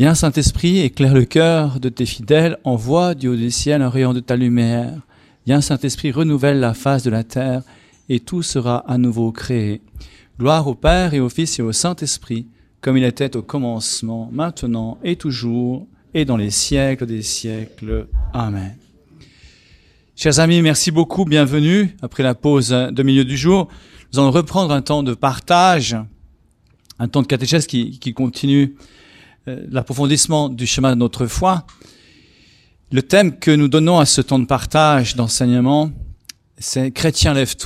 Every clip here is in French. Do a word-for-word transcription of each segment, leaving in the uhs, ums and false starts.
Viens, Saint-Esprit, éclaire le cœur de tes fidèles, envoie du haut du ciel un rayon de ta lumière. Viens, Saint-Esprit, renouvelle la face de la terre, et tout sera à nouveau créé. Gloire au Père et au Fils et au Saint-Esprit, comme il était au commencement, maintenant et toujours, et dans les siècles des siècles. Amen. Chers amis, merci beaucoup, bienvenue. Après la pause de milieu du jour, nous allons reprendre un temps de partage, un temps de catéchèse qui, qui continue euh, l'approfondissement du chemin de notre foi. Le thème que nous donnons à ce temps de partage, d'enseignement, c'est « Chrétien, lève-toi ».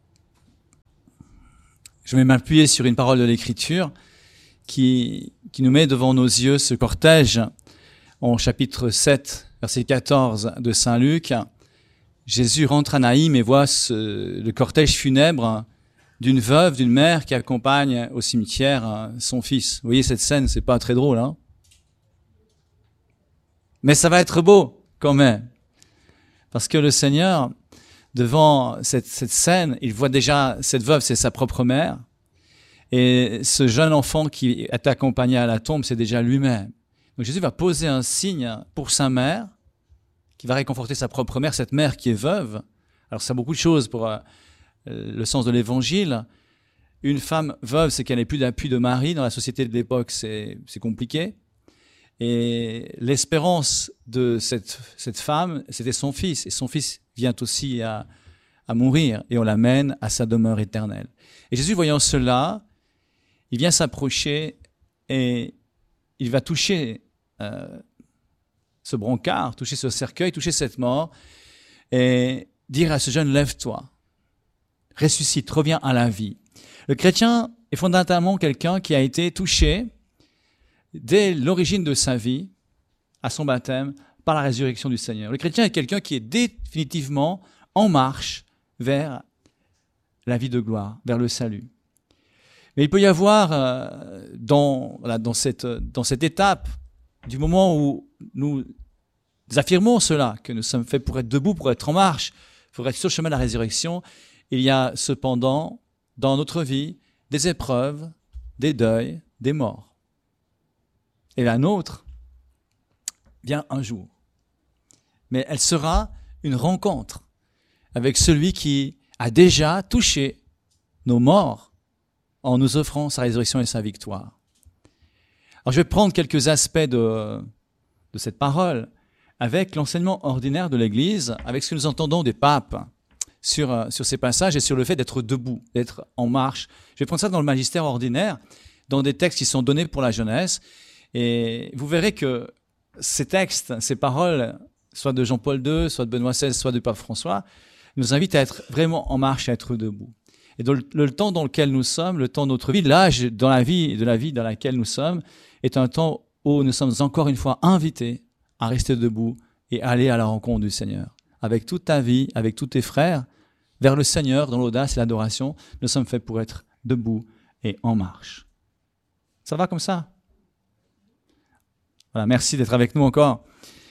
Je vais m'appuyer sur une parole de l'Écriture qui, qui nous met devant nos yeux ce cortège en chapitre sept, verset quatorze de Saint Luc. Jésus rentre à Naïm et voit ce, le cortège funèbre d'une veuve, d'une mère qui accompagne au cimetière son fils. Vous voyez cette scène, c'est pas très drôle, hein? Mais ça va être beau quand même, parce que le Seigneur, devant cette, cette scène, il voit déjà cette veuve, c'est sa propre mère, et ce jeune enfant qui est accompagné à la tombe, c'est déjà lui-même. Donc Jésus va poser un signe pour sa mère, qui va réconforter sa propre mère, cette mère qui est veuve. Alors ça a beaucoup de choses pour euh, le sens de l'évangile. Une femme veuve, c'est qu'elle n'ait plus d'appui de mari. Dans la société de l'époque, c'est, c'est compliqué. Et l'espérance de cette, cette femme, c'était son fils. Et son fils vient aussi à, à mourir. Et on l'amène à sa demeure éternelle. Et Jésus, voyant cela, il vient s'approcher et il va toucher euh, ce brancard, toucher ce cercueil, toucher cette mort et dire à ce jeune, lève-toi, ressuscite, reviens à la vie. Le chrétien est fondamentalement quelqu'un qui a été touché dès l'origine de sa vie, à son baptême, par la résurrection du Seigneur. Le chrétien est quelqu'un qui est définitivement en marche vers la vie de gloire, vers le salut. Mais il peut y avoir euh, dans, voilà, dans, cette, dans cette étape, du moment où nous affirmons cela, que nous sommes faits pour être debout, pour être en marche, pour être sur le chemin de la résurrection, il y a cependant dans notre vie des épreuves, des deuils, des morts. Et la nôtre vient un jour. Mais elle sera une rencontre avec celui qui a déjà touché nos morts en nous offrant sa résurrection et sa victoire. Alors je vais prendre quelques aspects de, de cette parole avec l'enseignement ordinaire de l'Église, avec ce que nous entendons des papes sur, sur ces passages et sur le fait d'être debout, d'être en marche. Je vais prendre ça dans le magistère ordinaire, dans des textes qui sont donnés pour la jeunesse. Et vous verrez que ces textes, ces paroles, soit de Jean-Paul deux, soit de Benoît seize, soit du pape François, nous invitent à être vraiment en marche, à être debout. Et dans le, le temps dans lequel nous sommes, le temps de notre vie, l'âge dans la vie, de la vie dans laquelle nous sommes, est un temps où nous sommes encore une fois invités à rester debout et aller à la rencontre du Seigneur. Avec toute ta vie, avec tous tes frères, vers le Seigneur, dans l'audace et l'adoration, nous sommes faits pour être debout et en marche. Ça va comme ça? Voilà, merci d'être avec nous encore.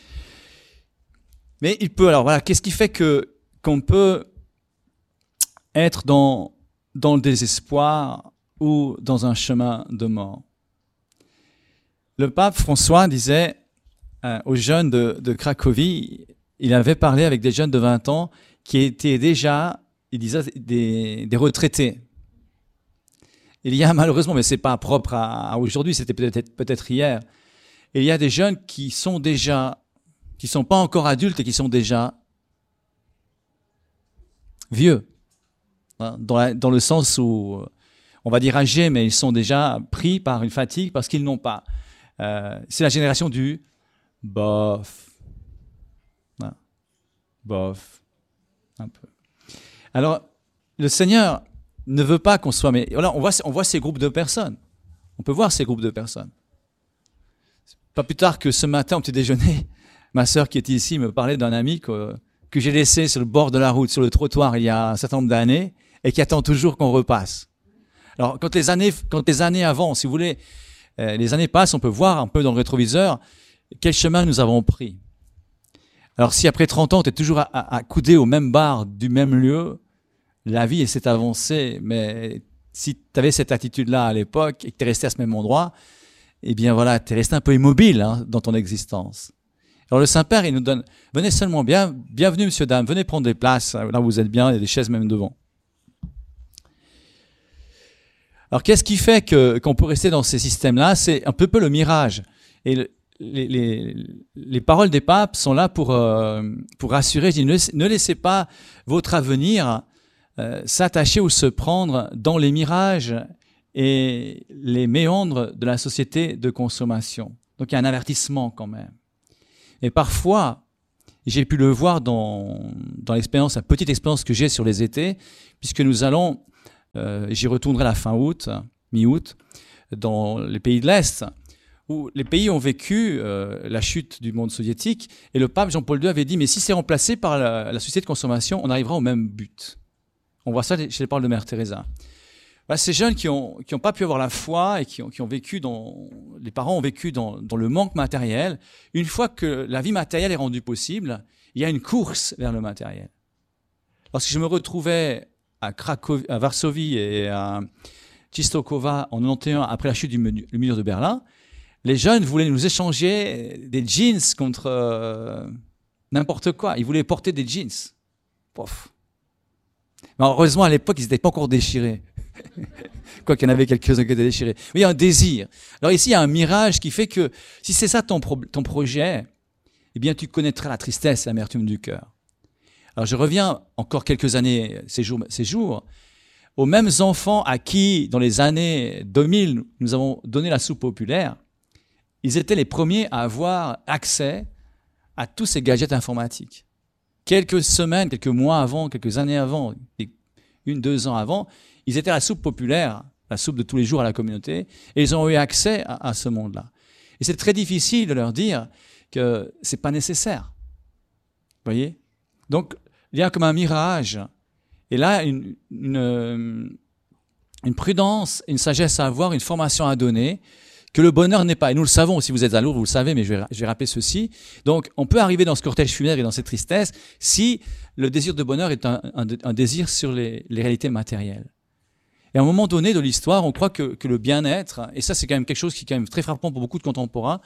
Mais il peut, alors voilà, qu'est-ce qui fait que, qu'on peut être dans, dans le désespoir ou dans un chemin de mort? Le pape François disait euh, aux jeunes de, de Cracovie, il avait parlé avec des jeunes de vingt ans qui étaient déjà, il disait, des, des retraités. Il y a malheureusement, mais ce n'est pas propre à, à aujourd'hui, c'était peut-être, peut-être hier, il y a des jeunes qui sont déjà, qui ne sont pas encore adultes et qui sont déjà vieux, hein, dans, la, dans le sens où, on va dire âgés, mais ils sont déjà pris par une fatigue parce qu'ils n'ont pas. Euh, c'est la génération du bof. Hein, bof. Un peu. Alors, le Seigneur ne veut pas qu'on soit... Mais voilà, on voit, on voit ces groupes de personnes. On peut voir ces groupes de personnes. Pas plus tard que ce matin, au petit déjeuner, ma sœur qui est ici me parlait d'un ami que, que j'ai laissé sur le bord de la route, sur le trottoir, il y a un certain nombre d'années, et qui attend toujours qu'on repasse. Alors, quand les années, quand les années avancent, si vous voulez, euh, les années passent, on peut voir un peu dans le rétroviseur quel chemin nous avons pris. Alors, si après trente ans, tu es toujours accoudé au même bar du même lieu, la vie s'est avancée, mais si tu avais cette attitude-là à l'époque et que tu es resté à ce même endroit, eh bien voilà, tu es resté un peu immobile hein, dans ton existence. Alors le Saint-Père, il nous donne, venez seulement bien, bienvenue monsieur, dame, venez prendre des places, là où vous êtes bien, il y a des chaises même devant. Alors qu'est-ce qui fait que, qu'on peut rester dans ces systèmes-là? C'est un peu, peu le mirage. Et le, les, les, les paroles des papes sont là pour, euh, pour rassurer, ne laissez, ne laissez pas votre avenir euh, s'attacher ou se prendre dans les mirages et les méandres de la société de consommation. Donc il y a un avertissement quand même. Et parfois, j'ai pu le voir dans, dans l'expérience, la petite expérience que j'ai sur les étés, puisque nous allons, euh, j'y retournerai la fin août, mi-août, dans les pays de l'Est, où les pays ont vécu euh, la chute du monde soviétique, et le pape Jean-Paul deux avait dit, mais si c'est remplacé par la, la société de consommation, on arrivera au même but. On voit ça chez les paroles de Mère Teresa. Voilà, ces jeunes qui n'ont qui ont pas pu avoir la foi et qui ont, qui ont vécu dans, les parents ont vécu dans, dans le manque matériel, une fois que la vie matérielle est rendue possible, il y a une course vers le matériel. Lorsque je me retrouvais à, Cracovie, à Varsovie et à Czestochowa en quatre-vingt-onze, après la chute du mur de Berlin, les jeunes voulaient nous échanger des jeans contre euh, n'importe quoi. Ils voulaient porter des jeans. Pouf. Mais heureusement, à l'époque, ils n'étaient pas encore déchirés. Quoi qu'il y en avait quelques-uns qui étaient déchirés. Oui, il y a un désir. Alors ici, il y a un mirage qui fait que si c'est ça ton, pro- ton projet, eh bien, tu connaîtras la tristesse et l'amertume du cœur. Alors je reviens encore quelques années, ces jours, ces jours, aux mêmes enfants à qui, dans les années deux mille, nous avons donné la soupe populaire. Ils étaient les premiers à avoir accès à tous ces gadgets informatiques. Quelques semaines, quelques mois avant, quelques années avant, une, deux ans avant, ils étaient à la soupe populaire, la soupe de tous les jours à la communauté, et ils ont eu accès à, à ce monde-là. Et c'est très difficile de leur dire que c'est pas nécessaire. Vous voyez? Donc, il y a comme un mirage. Et là, une, une, une prudence, une sagesse à avoir, une formation à donner, que le bonheur n'est pas. Et nous le savons, si vous êtes à Lourdes, vous le savez, mais je vais, je vais rappeler ceci. Donc, on peut arriver dans ce cortège funéraire et dans cette tristesse si le désir de bonheur est un, un, un désir sur les, les réalités matérielles. Et à un moment donné de l'histoire, on croit que, que le bien-être, et ça c'est quand même quelque chose qui est quand même très frappant pour beaucoup de contemporains,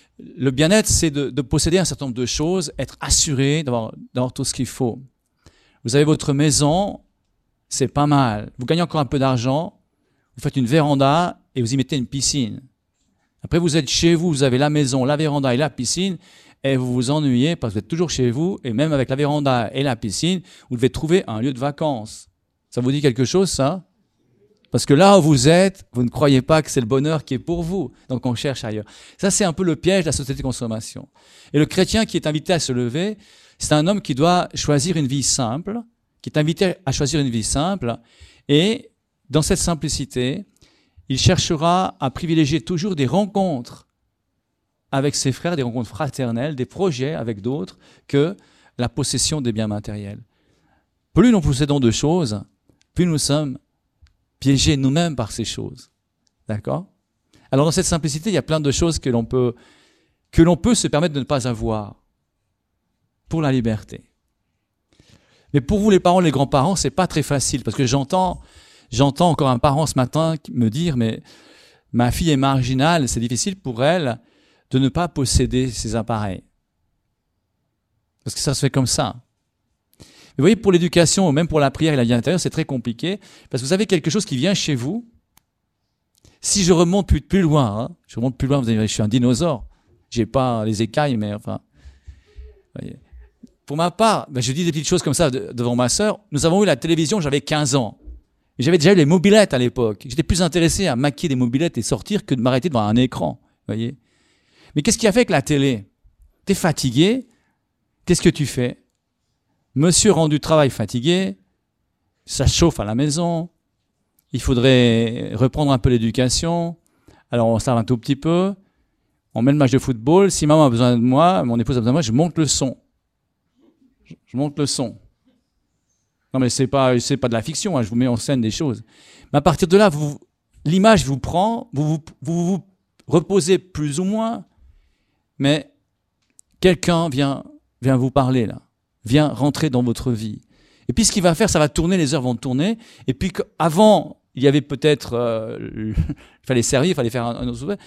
le bien-être c'est de, de posséder un certain nombre de choses, être assuré d'avoir, d'avoir tout ce qu'il faut. Vous avez votre maison, c'est pas mal. Vous gagnez encore un peu d'argent, vous faites une véranda et vous y mettez une piscine. Après vous êtes chez vous, vous avez la maison, la véranda et la piscine, et vous vous ennuyez parce que vous êtes toujours chez vous, et même avec la véranda et la piscine, vous devez trouver un lieu de vacances. Ça vous dit quelque chose, ça? Parce que là où vous êtes, vous ne croyez pas que c'est le bonheur qui est pour vous. Donc on cherche ailleurs. Ça, c'est un peu le piège de la société de consommation. Et le chrétien qui est invité à se lever, c'est un homme qui doit choisir une vie simple, qui est invité à choisir une vie simple. Et dans cette simplicité, il cherchera à privilégier toujours des rencontres avec ses frères, des rencontres fraternelles, des projets avec d'autres, que la possession des biens matériels. Plus nous possédons de choses, plus nous sommes piégés nous-mêmes par ces choses. D'accord? Alors dans cette simplicité, il y a plein de choses que l'on peut, que l'on peut se permettre de ne pas avoir pour la liberté. Mais pour vous les parents, les grands-parents, c'est pas très facile parce que j'entends, j'entends encore un parent ce matin me dire mais ma fille est marginale, c'est difficile pour elle de ne pas posséder ces appareils. Parce que ça se fait comme ça. Vous voyez, pour l'éducation, ou même pour la prière et la vie intérieure, c'est très compliqué, parce que vous avez quelque chose qui vient chez vous. Si je remonte plus, plus loin, hein, je remonte plus loin, vous allez dire, je suis un dinosaure, j'ai pas les écailles, mais enfin... Voyez. Pour ma part, ben je dis des petites choses comme ça de, devant ma sœur. Nous avons eu la télévision, j'avais quinze ans. Et j'avais déjà eu les mobylettes à l'époque. J'étais plus intéressé à maquiller des mobylettes et sortir que de m'arrêter devant un écran. Voyez. Mais qu'est-ce qu'il y a fait avec la télé? T'es fatigué, qu'est-ce que tu fais? Monsieur rendu travail fatigué, ça chauffe à la maison, il faudrait reprendre un peu l'éducation, alors on s'arrête un tout petit peu, on met le match de football, si maman a besoin de moi, mon épouse a besoin de moi, je monte le son. Je, je monte le son. Non mais c'est pas, c'est pas de la fiction, hein, je vous mets en scène des choses. Mais à partir de là, vous, l'image vous prend, vous vous, vous vous reposez plus ou moins, mais quelqu'un vient, vient vous parler là. Vient rentrer dans votre vie. Et puis ce qu'il va faire, ça va tourner, les heures vont tourner. Et puis avant, il y avait peut-être, euh, il fallait servir, il fallait faire un, un autre souper.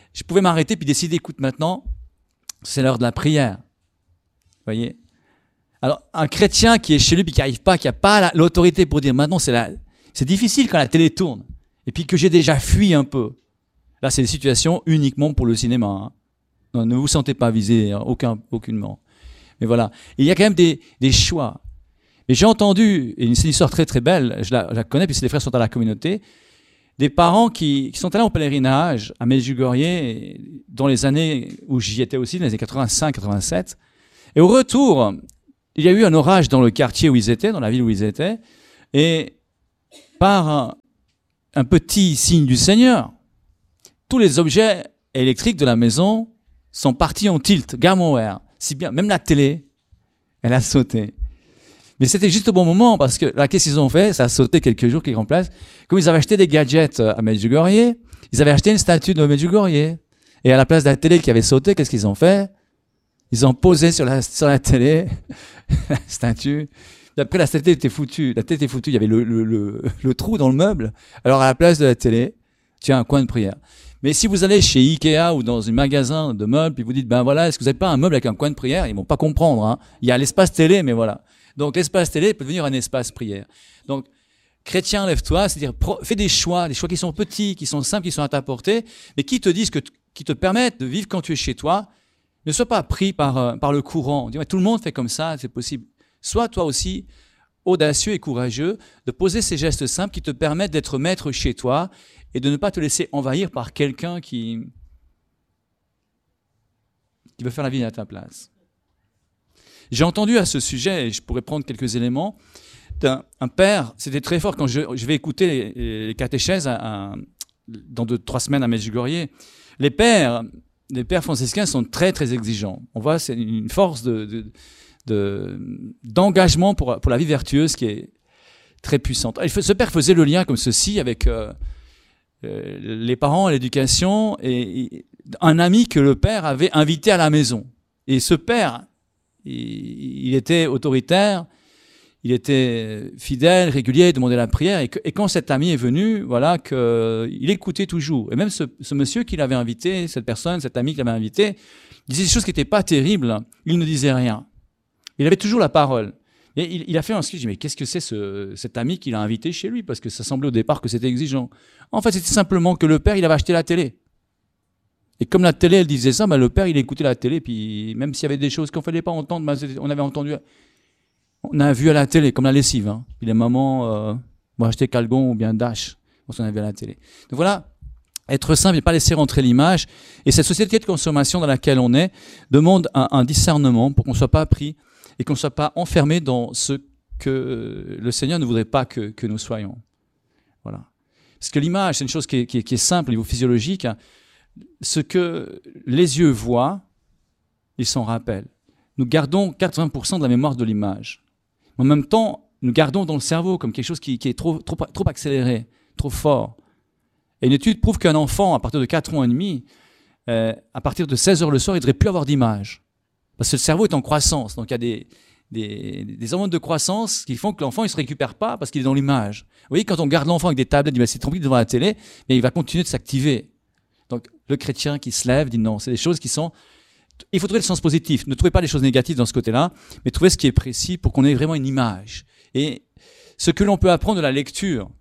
je pouvais m'arrêter puis décider, écoute, maintenant, c'est l'heure de la prière. Vous voyez? Alors, un chrétien qui est chez lui puis qui n'arrive pas, qui n'a pas la, l'autorité pour dire maintenant, c'est, la, c'est difficile quand la télé tourne. Et puis que j'ai déjà fui un peu. Là, c'est des situations uniquement pour le cinéma. Hein. Non, ne vous sentez pas visé, hein, aucun, aucunement. Mais voilà. Et il y a quand même des, des choix. Et j'ai entendu, et c'est une histoire très très belle, je la, je la connais puisque les frères sont à la communauté, des parents qui, qui sont allés en pèlerinage à Medjugorje dans les années où j'y étais aussi, dans les années quatre-vingt-cinq quatre-vingt-sept. Et au retour, il y a eu un orage dans le quartier où ils étaient, dans la ville où ils étaient, et par un, un petit signe du Seigneur, tous les objets électriques de la maison sont partis en tilt, gamme horaire. Si bien, même la télé, elle a sauté. Mais c'était juste au bon moment, parce que là, qu'est-ce qu'ils ont fait? Ça a sauté quelques jours, quelques places. Comme ils avaient acheté des gadgets à Medjugorje, ils avaient acheté une statue de Medjugorje. Et à la place de la télé qui avait sauté, qu'est-ce qu'ils ont fait? Ils ont posé sur la, sur la télé la statue. Et après, la statue était foutue. La télé était foutue. Il y avait le, le, le, le trou dans le meuble. Alors, à la place de la télé, tiens, un coin de prière. Mais si vous allez chez Ikea ou dans un magasin de meubles, puis vous dites, ben voilà, est-ce que vous n'avez pas un meuble avec un coin de prière? Ils vont pas comprendre, hein. Il y a l'espace télé, mais voilà. Donc, l'espace télé peut devenir un espace prière. Donc, chrétien, lève-toi, c'est-à-dire, fais des choix, des choix qui sont petits, qui sont simples, qui sont à ta portée, mais qui te disent que, qui te permettent de vivre quand tu es chez toi. Ne sois pas pris par, par le courant. Dis, ouais, tout le monde fait comme ça, c'est possible. Sois toi aussi audacieux et courageux de poser ces gestes simples qui te permettent d'être maître chez toi et de ne pas te laisser envahir par quelqu'un qui, qui veut faire la vie à ta place. J'ai entendu à ce sujet, et je pourrais prendre quelques éléments, d'un un père, c'était très fort quand je, je vais écouter les, les catéchèses à, à, dans deux, trois semaines à Medjugorje. Les pères, les pères franciscains sont très très exigeants. On voit, c'est une force de, de, de, d'engagement pour, pour la vie vertueuse qui est très puissante. Ce père faisait le lien comme ceci avec euh, euh, les parents, l'éducation et, et un ami que le père avait invité à la maison. Et ce père, il, il était autoritaire, il était fidèle, régulier, il demandait la prière. Et, que, et quand cet ami est venu, voilà, que, il écoutait toujours. Et même ce, ce monsieur qui l'avait invité, cette personne, cet ami qui l'avait invité, il disait des choses qui n'étaient pas terribles. Il ne disait rien. Il avait toujours la parole. Et il, il a fait un sketch. Je dis, mais qu'est-ce que c'est ce, cet ami qu'il a invité chez lui? Parce que ça semblait au départ que c'était exigeant. En fait, c'était simplement que le père, il avait acheté la télé. Et comme la télé, elle disait ça, ben le père, il écoutait la télé. Puis même s'il y avait des choses qu'on ne fallait pas entendre, ben on avait entendu... On a vu à la télé, comme la lessive. Hein. Puis les mamans euh, vont acheter Calgon ou bien Dash. On s'en a vu à la télé. Donc voilà, être simple et pas laisser rentrer l'image. Et cette société de consommation dans laquelle on est demande un, un discernement pour qu'on ne soit pas pris et qu'on ne soit pas enfermé dans ce que le Seigneur ne voudrait pas que, que nous soyons. Voilà. Parce que l'image, c'est une chose qui est, qui est, qui est simple au niveau physiologique. Hein. Ce que les yeux voient, ils s'en rappellent. Nous gardons quatre-vingts pour cent de la mémoire de l'image. En même temps, nous gardons dans le cerveau comme quelque chose qui, qui est trop, trop, trop accéléré, trop fort. Et une étude prouve qu'un enfant, à partir de quatre ans et demi, euh, à partir de seize heures le soir, il ne devrait plus avoir d'image. Parce que le cerveau est en croissance. Donc il y a des, des, des hormones de croissance qui font que l'enfant ne se récupère pas parce qu'il est dans l'image. Vous voyez, quand on garde l'enfant avec des tablettes, il dit, bah, c'est tranquille devant la télé, mais il va continuer de s'activer. Donc le chrétien qui se lève dit non, c'est des choses qui sont... Il faut trouver le sens positif. Ne trouvez pas les choses négatives dans ce côté-là, mais trouvez ce qui est précis pour qu'on ait vraiment une image. Et ce que l'on peut apprendre de la lecture,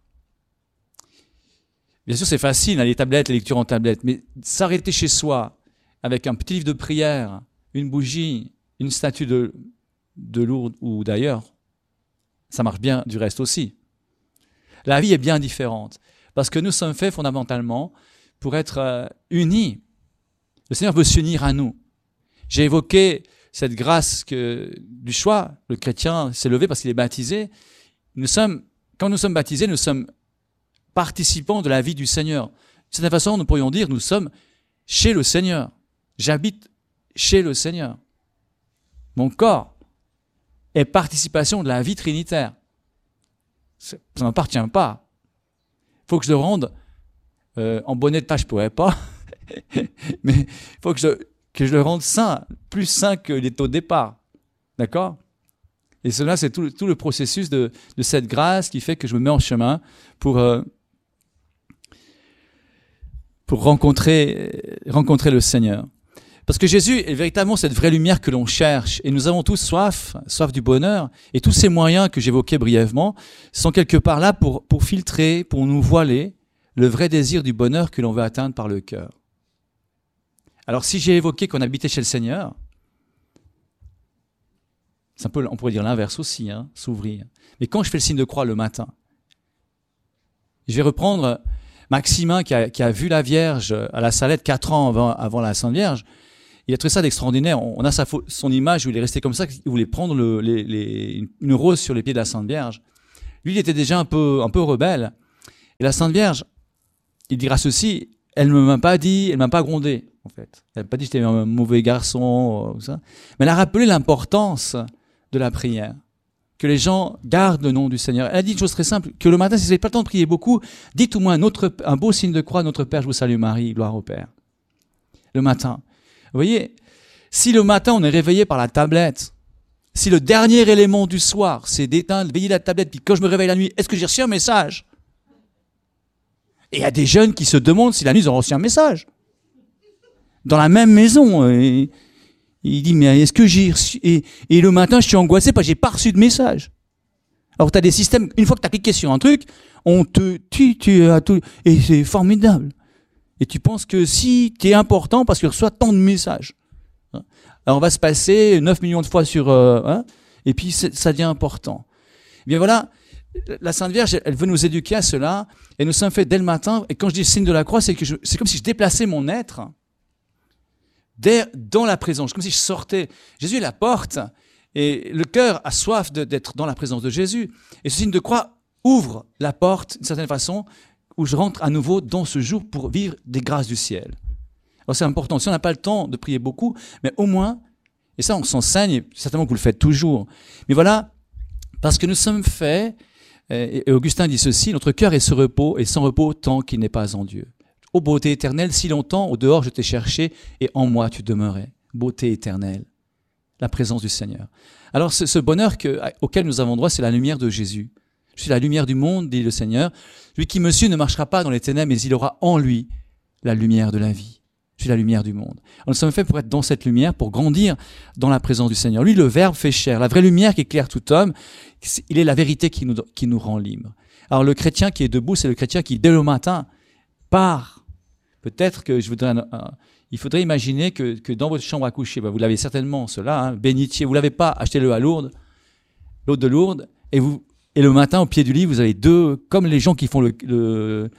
bien sûr c'est facile, hein, les tablettes, les lectures en tablette, mais s'arrêter chez soi avec un petit livre de prière, une bougie, une statue de, de Lourdes ou d'ailleurs, ça marche bien du reste aussi. La vie est bien différente, parce que nous sommes faits fondamentalement pour être euh, unis. Le Seigneur veut s'unir à nous. J'ai évoqué cette grâce que, du choix. Le chrétien s'est levé parce qu'il est baptisé. Nous sommes, quand nous sommes baptisés, nous sommes participants de la vie du Seigneur. De cette façon, nous pourrions dire, nous sommes chez le Seigneur. J'habite chez le Seigneur. Mon corps est participation de la vie trinitaire. Ça ne m'appartient pas. Il faut que je le rende euh, en bon état, je ne pourrais pas. Mais il faut que je, que je le rende sain, plus sain qu'il est au départ. D'accord? Et cela, c'est tout, tout le processus de, de cette grâce qui fait que je me mets en chemin pour, euh, pour rencontrer rencontrer le Seigneur. Parce que Jésus est véritablement cette vraie lumière que l'on cherche. Et nous avons tous soif, soif du bonheur. Et tous ces moyens que j'évoquais brièvement sont quelque part là pour, pour filtrer, pour nous voiler le vrai désir du bonheur que l'on veut atteindre par le cœur. Alors si j'ai évoqué qu'on habitait chez le Seigneur, c'est un peu, on pourrait dire l'inverse aussi, hein, s'ouvrir. Mais quand je fais le signe de croix le matin, je vais reprendre Maximin qui a, qui a vu la Vierge à la Salette quatre ans avant, avant la Sainte Vierge. Il a trouvé ça d'extraordinaire. On a sa, son image où il est resté comme ça, il voulait prendre le, les, les, une rose sur les pieds de la Sainte Vierge. Lui, il était déjà un peu, un peu rebelle. Et la Sainte Vierge, il dira ceci, elle ne m'a pas dit, elle ne m'a pas grondé, en fait. Elle m'a pas dit que j'étais un mauvais garçon, ou ça. Mais elle a rappelé l'importance de la prière. Que les gens gardent le nom du Seigneur. Elle a dit une chose très simple, que le matin, si vous n'avez pas le temps de prier beaucoup, dites au moins un, autre, un beau signe de croix, notre Père, je vous salue Marie, gloire au Père. Le matin. Vous voyez, si le matin on est réveillé par la tablette, si le dernier élément du soir c'est d'éteindre, veiller la tablette, puis quand je me réveille la nuit, est-ce que j'ai reçu un message? Et il y a des jeunes qui se demandent si la nuit ils ont reçu un message. Dans la même maison, et, il dit mais est-ce que j'ai reçu? Et, et le matin je suis angoissé parce que j'ai pas reçu de message. Alors tu as des systèmes, une fois que tu as cliqué sur un truc, on te tue, tu as tout, et c'est formidable. Et tu penses que si tu es important parce que tu reçois tant de messages. Alors on va se passer neuf millions de fois sur... Euh, hein, et puis ça devient important. Et bien voilà, la Sainte Vierge, elle veut nous éduquer à cela. Et nous sommes faits dès le matin. Et quand je dis signe de la croix, c'est que je, c'est comme si je déplaçais mon être dès, dans la présence. Comme si je sortais. Jésus est la porte. Et le cœur a soif de, d'être dans la présence de Jésus. Et ce signe de croix ouvre la porte, d'une certaine façon, où je rentre à nouveau dans ce jour pour vivre des grâces du ciel. Alors c'est important, si on n'a pas le temps de prier beaucoup, mais au moins, et ça on s'enseigne, certainement que vous le faites toujours, mais voilà, parce que nous sommes faits, et Augustin dit ceci, notre cœur est sans repos, et sans repos tant qu'il n'est pas en Dieu. Ô beauté éternelle, si longtemps au dehors je t'ai cherché, et en moi tu demeurais. Beauté éternelle, la présence du Seigneur. Alors ce, ce bonheur que, auquel nous avons droit, c'est la lumière de Jésus. Je suis la lumière du monde, dit le Seigneur. Lui qui me suit ne marchera pas dans les ténèbres, mais il aura en lui la lumière de la vie. Je suis la lumière du monde. Alors, nous sommes faits pour être dans cette lumière, pour grandir dans la présence du Seigneur. Lui, le Verbe fait chair, la vraie lumière qui éclaire tout homme, il est la vérité qui nous, qui nous rend libres. Alors le chrétien qui est debout, c'est le chrétien qui, dès le matin, part. Peut-être que je voudrais... Un, un, il faudrait imaginer que, que dans votre chambre à coucher, ben vous l'avez certainement, cela, hein, bénitier, vous ne l'avez pas, achetez-le à Lourdes, l'autre de Lourdes, et vous... Et le matin, au pied du lit, vous avez deux, comme les gens qui font le, le,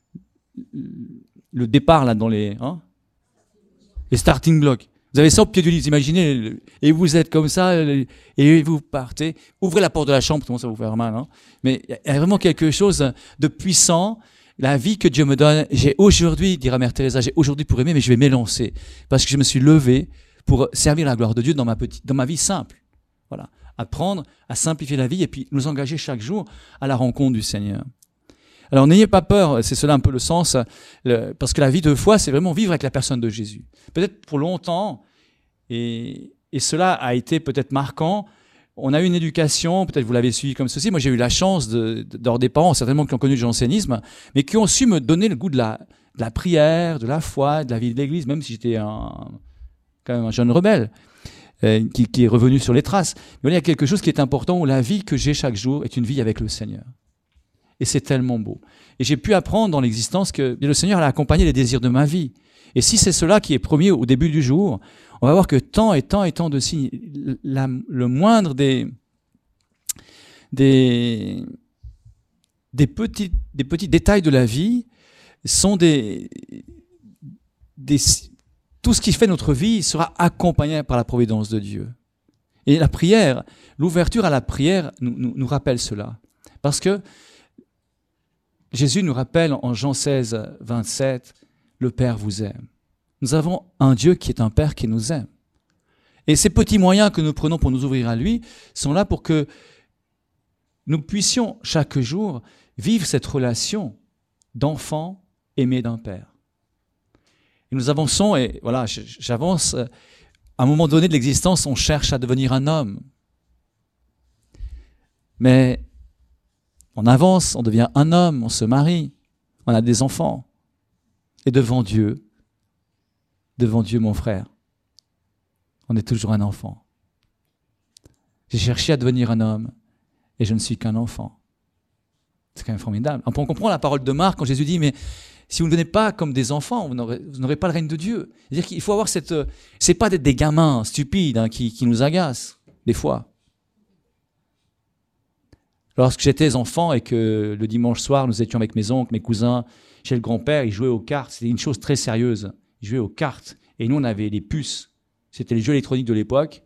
le départ là dans les, hein, les starting blocks. Vous avez ça au pied du lit, vous imaginez, et vous êtes comme ça, et vous partez. Ouvrez la porte de la chambre, tout le monde ça va vous faire mal. Hein. Mais il y a vraiment quelque chose de puissant. La vie que Dieu me donne, j'ai aujourd'hui, dira Mère Teresa, j'ai aujourd'hui pour aimer, mais je vais m'élancer. Parce que je me suis levé pour servir la gloire de Dieu dans ma, petite, dans ma vie simple. Voilà. Apprendre à simplifier la vie et puis nous engager chaque jour à la rencontre du Seigneur. Alors n'ayez pas peur, c'est cela un peu le sens, le, parce que la vie de foi, c'est vraiment vivre avec la personne de Jésus. Peut-être pour longtemps, et, et cela a été peut-être marquant, on a eu une éducation, peut-être vous l'avez suivi comme ceci, moi j'ai eu la chance de, de, d'avoir des parents, certainement qui ont connu le jansénisme, mais qui ont su me donner le goût de la, de la prière, de la foi, de la vie de l'Église, même si j'étais un, quand même un jeune rebelle. Euh, qui, qui est revenu sur les traces. Mais il y a quelque chose qui est important, où la vie que j'ai chaque jour est une vie avec le Seigneur. Et c'est tellement beau. Et j'ai pu apprendre dans l'existence que le Seigneur a accompagné les désirs de ma vie. Et si c'est cela qui est promis au début du jour, on va voir que tant et tant et tant de signes, la, le moindre des, des, des, petits, des petits détails de la vie sont des... des tout ce qui fait notre vie sera accompagné par la providence de Dieu. Et la prière, l'ouverture à la prière nous, nous, nous rappelle cela. Parce que Jésus nous rappelle en Jean seize, vingt-sept, le Père vous aime. Nous avons un Dieu qui est un Père qui nous aime. Et ces petits moyens que nous prenons pour nous ouvrir à lui sont là pour que nous puissions chaque jour vivre cette relation d'enfant aimé d'un Père. Et nous avançons, et voilà, j'avance, à un moment donné de l'existence, on cherche à devenir un homme. Mais on avance, on devient un homme, on se marie, on a des enfants. Et devant Dieu, devant Dieu, mon frère. On est toujours un enfant. J'ai cherché à devenir un homme et je ne suis qu'un enfant. C'est quand même formidable. On comprend la parole de Marc quand Jésus dit, mais si vous ne venez pas comme des enfants, vous n'aurez, vous n'aurez pas le règne de Dieu. C'est-à-dire qu'il faut avoir cette... C'est pas d'être des gamins stupides hein, qui, qui nous agacent, des fois. Lorsque j'étais enfant et que le dimanche soir, nous étions avec mes oncles, mes cousins, chez le grand-père, ils jouaient aux cartes. C'était une chose très sérieuse. Ils jouaient aux cartes. Et nous, on avait les puces. C'était les jeux électroniques de l'époque.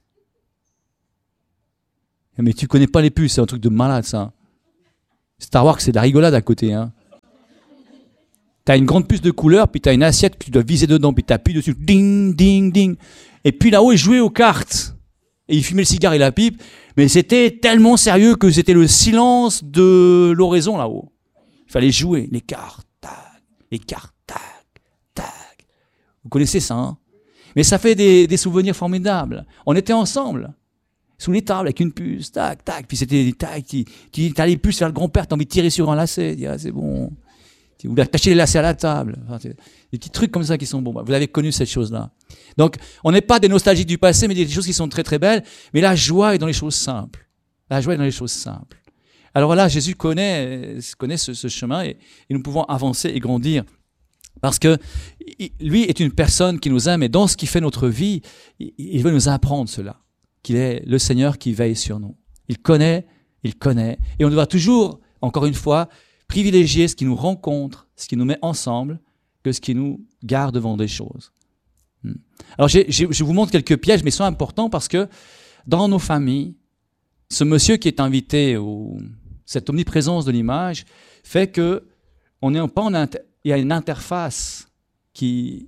Mais tu connais pas les puces, c'est un truc de malade, ça. Star Wars, c'est de la rigolade à côté. Hein. Tu as une grande puce de couleur, puis tu as une assiette que tu dois viser dedans, puis tu appuies dessus, ding, ding, ding. Et puis là-haut, ils jouaient aux cartes. Et ils fumaient le cigare et la pipe. Mais c'était tellement sérieux que c'était le silence de l'oraison là-haut. Il fallait jouer les cartes, tac, les cartes, tac, tac. Vous connaissez ça, hein? Mais ça fait des, des souvenirs formidables. On était ensemble. Sous les tables avec une puce, tac, tac, puis c'était des tac, tu, tu as les puces vers le grand-père, tu as envie de tirer sur un lacet, tu dis, ah, c'est bon, tu voulais attacher les lacets à la table, enfin, des petits trucs comme ça qui sont bons, vous avez connu cette chose-là. Donc, on n'est pas des nostalgiques du passé, mais des choses qui sont très très belles, mais la joie est dans les choses simples, la joie est dans les choses simples. Alors là, Jésus connaît, connaît ce, ce chemin et, et nous pouvons avancer et grandir. Parce que lui est une personne qui nous aime et dans ce qui fait notre vie, il veut nous apprendre cela. Qu'il est le Seigneur qui veille sur nous. Il connaît, il connaît. Et on doit toujours, encore une fois, privilégier ce qui nous rencontre, ce qui nous met ensemble, que ce qui nous garde devant des choses. Alors, j'ai, j'ai, je vous montre quelques pièges, mais ils sont importants parce que dans nos familles, ce monsieur qui est invité, ou cette omniprésence de l'image, fait que on n'est pas en inter, il y a une interface qui,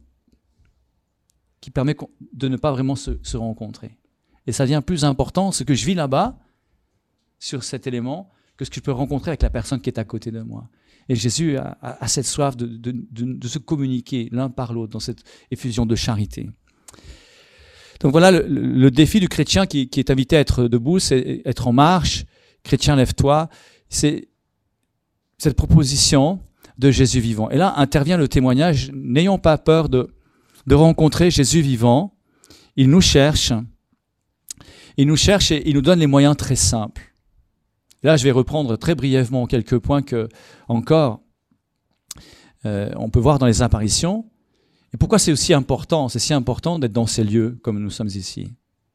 qui permet de ne pas vraiment se, se rencontrer. Et ça devient plus important, ce que je vis là-bas, sur cet élément, que ce que je peux rencontrer avec la personne qui est à côté de moi. Et Jésus a, a, a cette soif de, de, de, de se communiquer l'un par l'autre dans cette effusion de charité. Donc voilà le, le défi du chrétien qui, qui est invité à être debout, c'est être en marche. Chrétien, lève-toi. C'est cette proposition de Jésus vivant. Et là intervient le témoignage. N'ayons pas peur de, de rencontrer Jésus vivant. Il nous cherche. Il nous cherche et il nous donne les moyens très simples. Et là, je vais reprendre très brièvement quelques points que, encore, euh, on peut voir dans les apparitions. Et pourquoi c'est aussi important, c'est si important d'être dans ces lieux comme nous sommes ici.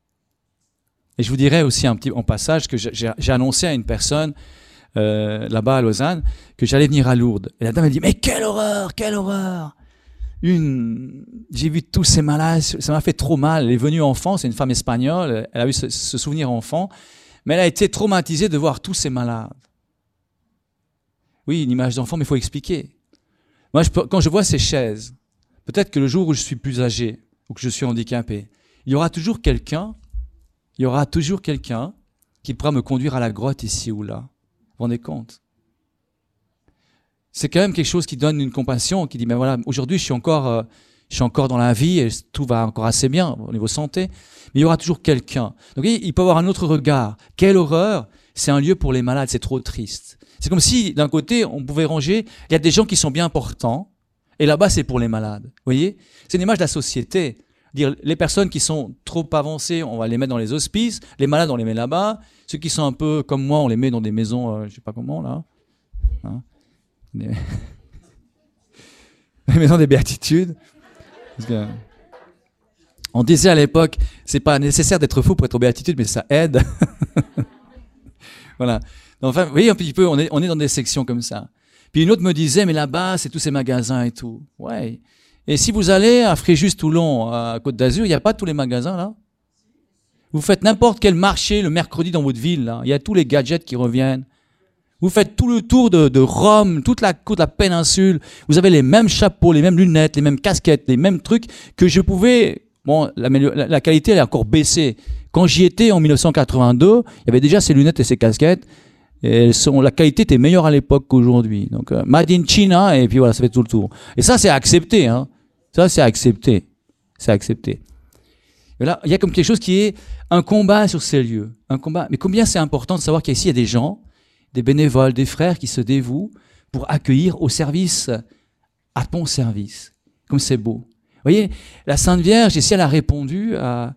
Et je vous dirais aussi un petit en passage que j'ai, j'ai annoncé à une personne euh, là-bas à Lausanne que j'allais venir à Lourdes. Et la dame elle dit « Mais quelle horreur, quelle horreur !» Une, j'ai vu tous ces malades, ça m'a fait trop mal. Elle est venue enfant, c'est une femme espagnole, elle a eu ce, ce souvenir enfant, mais elle a été traumatisée de voir tous ces malades. Oui, une image d'enfant, mais il faut expliquer. Moi, je, quand je vois ces chaises, peut-être que le jour où je suis plus âgé, ou que je suis handicapé, il y aura toujours quelqu'un, il y aura toujours quelqu'un qui pourra me conduire à la grotte ici ou là. Vous vous rendez compte ? C'est quand même quelque chose qui donne une compassion, qui dit, mais voilà, aujourd'hui, je suis encore, euh, je suis encore dans la vie et tout va encore assez bien au niveau santé, mais il y aura toujours quelqu'un. Donc, il peut avoir un autre regard. Quelle horreur! C'est un lieu pour les malades, c'est trop triste. C'est comme si, d'un côté, on pouvait ranger, il y a des gens qui sont bien portants, et là-bas, c'est pour les malades. Vous voyez? C'est une image de la société. Dire, les personnes qui sont trop avancées, on va les mettre dans les hospices, les malades, on les met là-bas, ceux qui sont un peu comme moi, on les met dans des maisons, euh, je sais pas comment, là. Hein? Les maisons des béatitudes. Parce que on disait à l'époque, c'est pas nécessaire d'être fou pour être aux béatitudes, mais ça aide. Voilà. Enfin, vous voyez un petit peu, on est, on est dans des sections comme ça. Puis une autre me disait, mais là-bas, c'est tous ces magasins et tout. Ouais. Et si vous allez à Fréjus-Toulon, à Côte d'Azur, il n'y a pas tous les magasins là. Vous faites n'importe quel marché le mercredi dans votre ville, là. Il y a tous les gadgets qui reviennent. Vous faites tout le tour de, de Rome, toute la côte, la péninsule. Vous avez les mêmes chapeaux, les mêmes lunettes, les mêmes casquettes, les mêmes trucs que je pouvais. Bon, la, la, la qualité elle a encore baissé. Quand j'y étais en mille neuf cent quatre-vingt-deux, il y avait déjà ces lunettes et ces casquettes. Et elles sont, la qualité était meilleure à l'époque qu'aujourd'hui. Donc, euh, Made in China, et puis voilà, ça fait tout le tour. Et ça, c'est accepté, hein. Ça, c'est accepté. C'est accepté. Et là, il y a comme quelque chose qui est un combat sur ces lieux. Un combat. Mais combien c'est important de savoir qu'ici, il y a des gens, des bénévoles, des frères qui se dévouent pour accueillir au service, à ton service. Comme c'est beau. voyez, la Sainte Vierge, ici, elle a répondu à,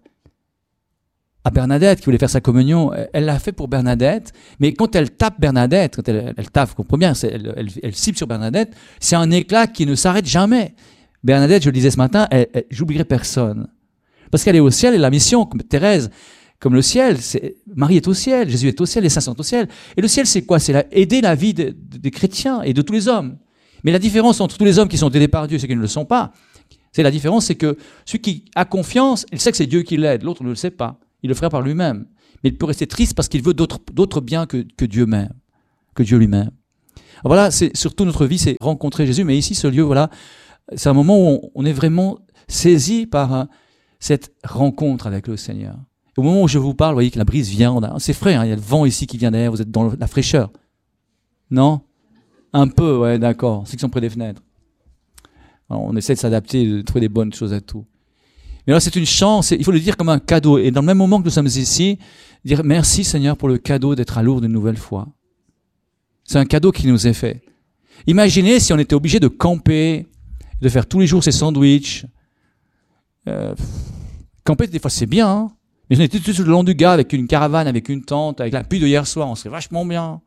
à Bernadette qui voulait faire sa communion. Elle l'a fait pour Bernadette, mais quand elle tape Bernadette, quand elle, elle tape, vous comprenez bien, elle, elle, elle cible sur Bernadette, c'est un éclat qui ne s'arrête jamais. Bernadette, je le disais ce matin, elle, elle, j'oublierai personne. Parce qu'elle est au ciel et la mission, comme Thérèse, comme le ciel, c'est, Marie est au ciel, Jésus est au ciel, les saints sont au ciel. Et le ciel, c'est quoi? C'est la, aider la vie de, de, des chrétiens et de tous les hommes. Mais la différence entre tous les hommes qui sont aidés par Dieu et ceux qui ne le sont pas, c'est la différence, c'est que celui qui a confiance, il sait que c'est Dieu qui l'aide, l'autre ne le sait pas. Il le fera par lui-même. Mais il peut rester triste parce qu'il veut d'autres, d'autres biens que, que Dieu même, que Dieu lui-même. Alors voilà, c'est surtout notre vie, c'est rencontrer Jésus. Mais ici, ce lieu, voilà, c'est un moment où on, on est vraiment saisi par uh, cette rencontre avec le Seigneur. Au moment où je vous parle, vous voyez que la brise vient. On a, c'est frais, hein, il y a le vent ici qui vient derrière. Vous êtes dans la fraîcheur. Non? Un peu, ouais, d'accord. Ceux qui sont près des fenêtres. Alors, on essaie de s'adapter, de trouver des bonnes choses à tout. Mais là, c'est une chance, il faut le dire comme un cadeau. Et dans le même moment que nous sommes ici, dire merci Seigneur pour le cadeau d'être à Lourdes une nouvelle fois. C'est un cadeau qui nous est fait. Imaginez si on était obligé de camper, de faire tous les jours ces sandwichs. Euh, camper, des fois, c'est bien, hein, mais on était tout le long du gars avec une caravane, avec une tente, avec la pluie de hier soir, on serait vachement bien.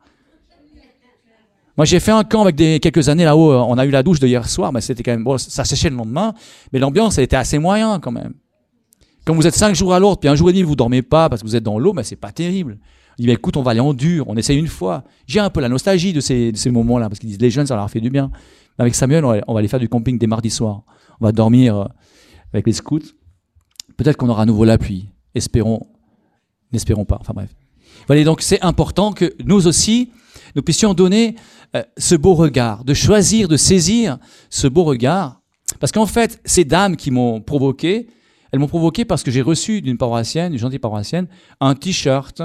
Moi, j'ai fait un camp avec des, quelques années là-haut. On a eu la douche de hier soir, mais c'était quand même bon. Ça séchait le lendemain, mais l'ambiance, elle était assez moyen quand même. Quand vous êtes cinq jours à Lourdes, puis un jour et demi, vous dormez pas parce que vous êtes dans l'eau, mais c'est pas terrible. On dit, mais écoute, on va aller en dur. On essaye une fois. J'ai un peu la nostalgie de ces, de ces moments-là parce qu'ils disent les jeunes, ça leur fait du bien. Avec Samuel, on va, on va aller faire du camping des mardis soirs. On va dormir avec les scouts. Peut-être qu'on aura à nouveau la pluie. Espérons, n'espérons pas. Enfin bref. Voilà, donc c'est important que nous aussi, nous puissions donner euh, ce beau regard, de choisir, de saisir ce beau regard. Parce qu'en fait, ces dames qui m'ont provoqué, elles m'ont provoqué parce que j'ai reçu d'une paroissienne, d'une gentille paroissienne, un t-shirt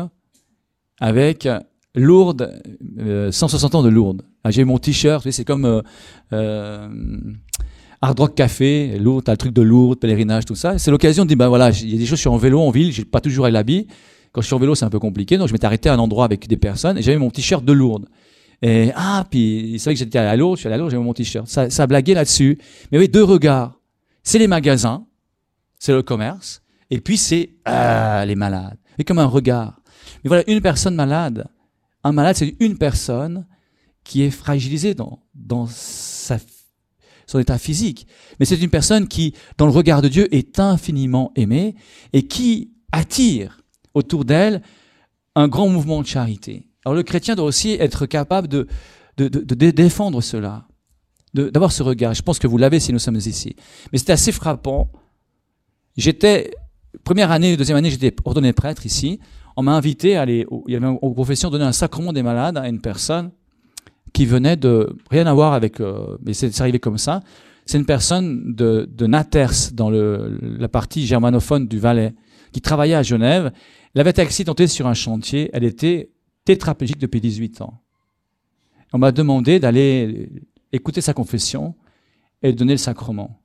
avec Lourdes, euh, cent soixante ans de Lourdes. Ah, j'ai mon t-shirt, c'est comme euh, euh, Hard Rock Café, Lourdes, t'as le truc de Lourdes, pèlerinage, tout ça. C'est l'occasion de dire, ben voilà, il y a des choses, je suis en vélo en ville, j'ai pas toujours l'habit. Quand je suis en vélo, c'est un peu compliqué, donc je m'étais arrêté à un endroit avec des personnes et j'avais mon t-shirt de Lourdes. Et ah, puis il savait que j'étais allé à Lourdes, je suis allé à Lourdes, j'avais mon t-shirt. Ça, ça blaguait là-dessus. Mais oui, deux regards. C'est les magasins, c'est le commerce, et puis c'est euh, les malades. Et comme un regard. Mais voilà, une personne malade. Un malade, c'est une personne qui est fragilisée dans, dans sa, son état physique. Mais c'est une personne qui, dans le regard de Dieu, est infiniment aimée et qui attire autour d'elle un grand mouvement de charité. Alors le chrétien doit aussi être capable de, de, de, de défendre cela, de, d'avoir ce regard. Je pense que vous l'avez si nous sommes ici. Mais c'était assez frappant. J'étais, première année, deuxième année, j'étais ordonné prêtre ici. On m'a invité à aller, il y avait aux confessions, donner un sacrement des malades à une personne qui venait de, rien à voir avec, euh, mais c'est, c'est arrivé comme ça. C'est une personne de, de Naters, dans le, la partie germanophone du Valais, qui travaillait à Genève. Elle avait été accidentée sur un chantier. Elle était tétraplégique depuis dix-huit ans. On m'a demandé d'aller écouter sa confession et de donner le sacrement.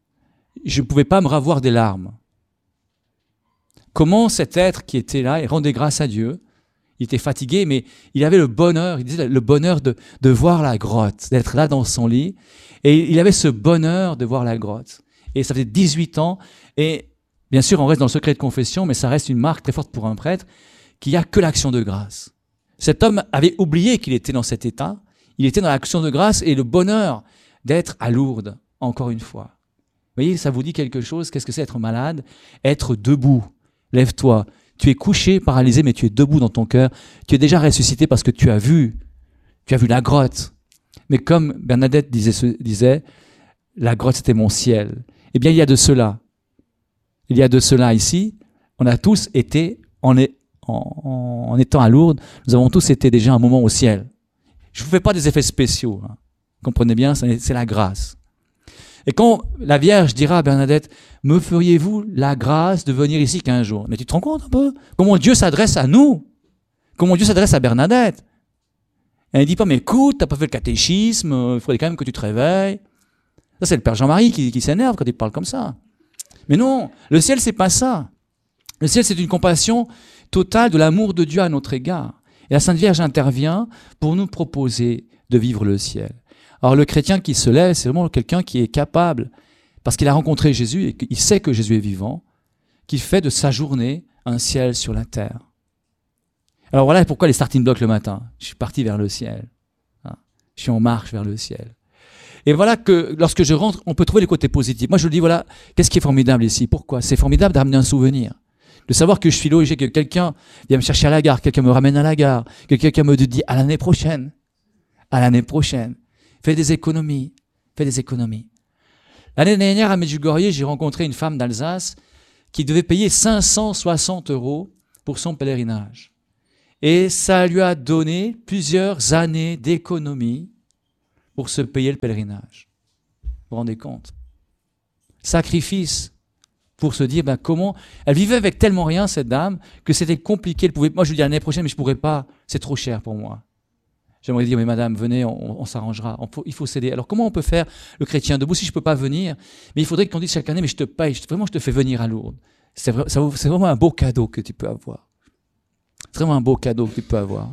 Je ne pouvais pas me ravoir des larmes. Comment cet être qui était là, il rendait grâce à Dieu, il était fatigué, mais il avait le bonheur, il disait le bonheur de, de voir la grotte, d'être là dans son lit, et il avait ce bonheur de voir la grotte. Et ça faisait dix-huit ans, et bien sûr, on reste dans le secret de confession, mais ça reste une marque très forte pour un prêtre, qu'il n'y a que l'action de grâce. Cet homme avait oublié qu'il était dans cet état, il était dans l'action de grâce et le bonheur d'être à Lourdes, encore une fois. Vous voyez, ça vous dit quelque chose? Qu'est-ce que c'est être malade? Être debout. Lève-toi. Tu es couché, paralysé, mais tu es debout dans ton cœur. Tu es déjà ressuscité parce que tu as vu. Tu as vu la grotte. Mais comme Bernadette disait, disait la grotte, c'était mon ciel. Eh bien, il y a de cela. Il y a de cela ici. On a tous été, en, en, en étant à Lourdes, nous avons tous été déjà un moment au ciel. Je ne vous fais pas des effets spéciaux. Hein. Comprenez bien, c'est la grâce. Et quand la Vierge dira à Bernadette, « Me feriez-vous la grâce de venir ici quinze jours ?» Mais tu te rends compte un peu comment Dieu s'adresse à nous? Comment Dieu s'adresse à Bernadette? Elle ne dit pas, mais écoute, tu n'as pas fait le catéchisme, il faudrait quand même que tu te réveilles. Ça, c'est le Père Jean-Marie qui, qui s'énerve quand il parle comme ça. Mais non, le ciel, c'est pas ça. Le ciel, c'est une compassion totale de l'amour de Dieu à notre égard. Et la Sainte Vierge intervient pour nous proposer de vivre le ciel. Alors le chrétien qui se lève, c'est vraiment quelqu'un qui est capable parce qu'il a rencontré Jésus et qu'il sait que Jésus est vivant, qu'il fait de sa journée un ciel sur la terre. Alors voilà pourquoi les starting blocks le matin. Je suis parti vers le ciel. Je suis en marche vers le ciel. Et voilà que lorsque je rentre, on peut trouver les côtés positifs. Moi, je dis, voilà, qu'est-ce qui est formidable ici? Pourquoi? C'est formidable de ramener un souvenir. De savoir que je suis logé, que quelqu'un vient me chercher à la gare, quelqu'un me ramène à la gare, que quelqu'un me dit à l'année prochaine. À l'année prochaine. Fais des économies. Fais des économies. L'année dernière, à Medjugorje, j'ai rencontré une femme d'Alsace qui devait payer cinq cent soixante euros pour son pèlerinage. Et ça lui a donné plusieurs années d'économie pour se payer le pèlerinage. Vous vous rendez compte? Sacrifice pour se dire, ben comment... Elle vivait avec tellement rien, cette dame, que c'était compliqué. Elle pouvait... Moi, je lui dis l'année prochaine, mais je ne pourrais pas, c'est trop cher pour moi. J'aimerais dire, mais madame, venez, on, on s'arrangera. On faut, il faut s'aider. Alors, comment on peut faire le chrétien debout si je ne peux pas venir? Mais il faudrait qu'on dise chaque année, mais je te paye, je, vraiment, je te fais venir à Lourdes. C'est, vrai, ça, c'est vraiment un beau cadeau que tu peux avoir. C'est vraiment un beau cadeau que tu peux avoir.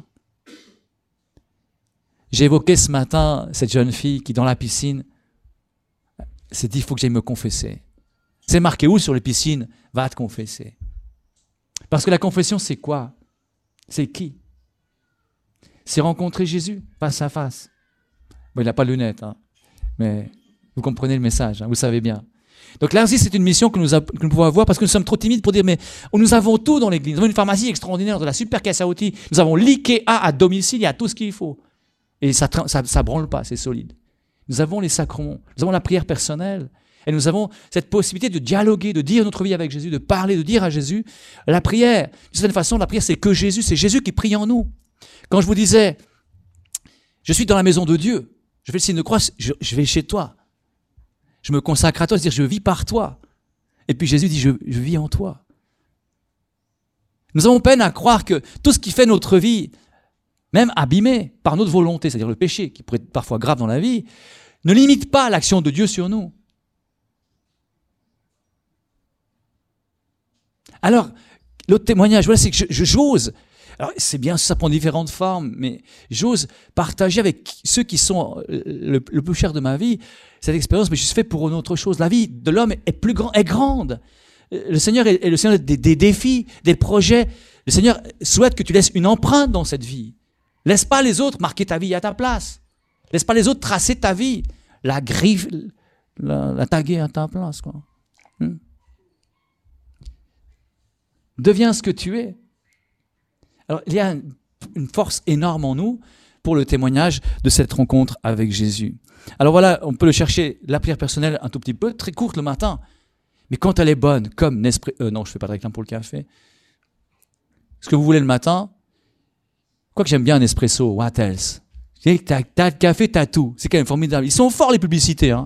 J'ai évoqué ce matin cette jeune fille qui, dans la piscine, s'est dit, il faut que j'aille me confesser. C'est marqué où sur les piscines? Va te confesser. Parce que la confession, c'est quoi? C'est qui? C'est rencontrer Jésus face à face. Bon, il n'a pas de lunettes, hein, mais vous comprenez le message, hein, vous savez bien. Donc là aussi, c'est une mission que nous, a, que nous pouvons avoir parce que nous sommes trop timides pour dire, mais nous avons tout dans l'église. Nous avons une pharmacie extraordinaire, de la super caisse à outils. Nous avons l'IKEA à domicile, il y a tout ce qu'il faut. Et ça ne branle pas, c'est solide. Nous avons les sacrements, nous avons la prière personnelle. Et nous avons cette possibilité de dialoguer, de dire notre vie avec Jésus, de parler, de dire à Jésus. La prière, d'une certaine façon, la prière, c'est que Jésus, c'est Jésus qui prie en nous. Quand je vous disais, je suis dans la maison de Dieu, je fais le signe de croix, je, je vais chez toi. Je me consacre à toi, c'est-à-dire je vis par toi. Et puis Jésus dit, je, je vis en toi. Nous avons peine à croire que tout ce qui fait notre vie, même abîmée par notre volonté, c'est-à-dire le péché, qui pourrait être parfois grave dans la vie, ne limite pas l'action de Dieu sur nous. Alors, l'autre témoignage, voilà, c'est que je, je, j'ose, alors c'est bien, ça prend différentes formes, mais j'ose partager avec ceux qui sont le, le plus cher de ma vie, cette expérience, mais je suis fait pour une autre chose. La vie de l'homme est plus grand, est grande. Le Seigneur est, est le Seigneur des, des défis, des projets. Le Seigneur souhaite que tu laisses une empreinte dans cette vie. Laisse pas les autres marquer ta vie à ta place. Laisse pas les autres tracer ta vie, la griffe, la, la taguer à ta place, quoi. Hmm. Deviens ce que tu es. Alors, il y a une force énorme en nous pour le témoignage de cette rencontre avec Jésus. Alors voilà, on peut le chercher, la prière personnelle un tout petit peu, très courte le matin. Mais quand elle est bonne, comme Nespresso... Euh, non, je ne fais pas de réclame pour le café. Ce que vous voulez le matin, quoi que j'aime bien un espresso, what else? T'as, t'as le café, t'as tout. C'est quand même formidable. Ils sont forts, les publicités, hein.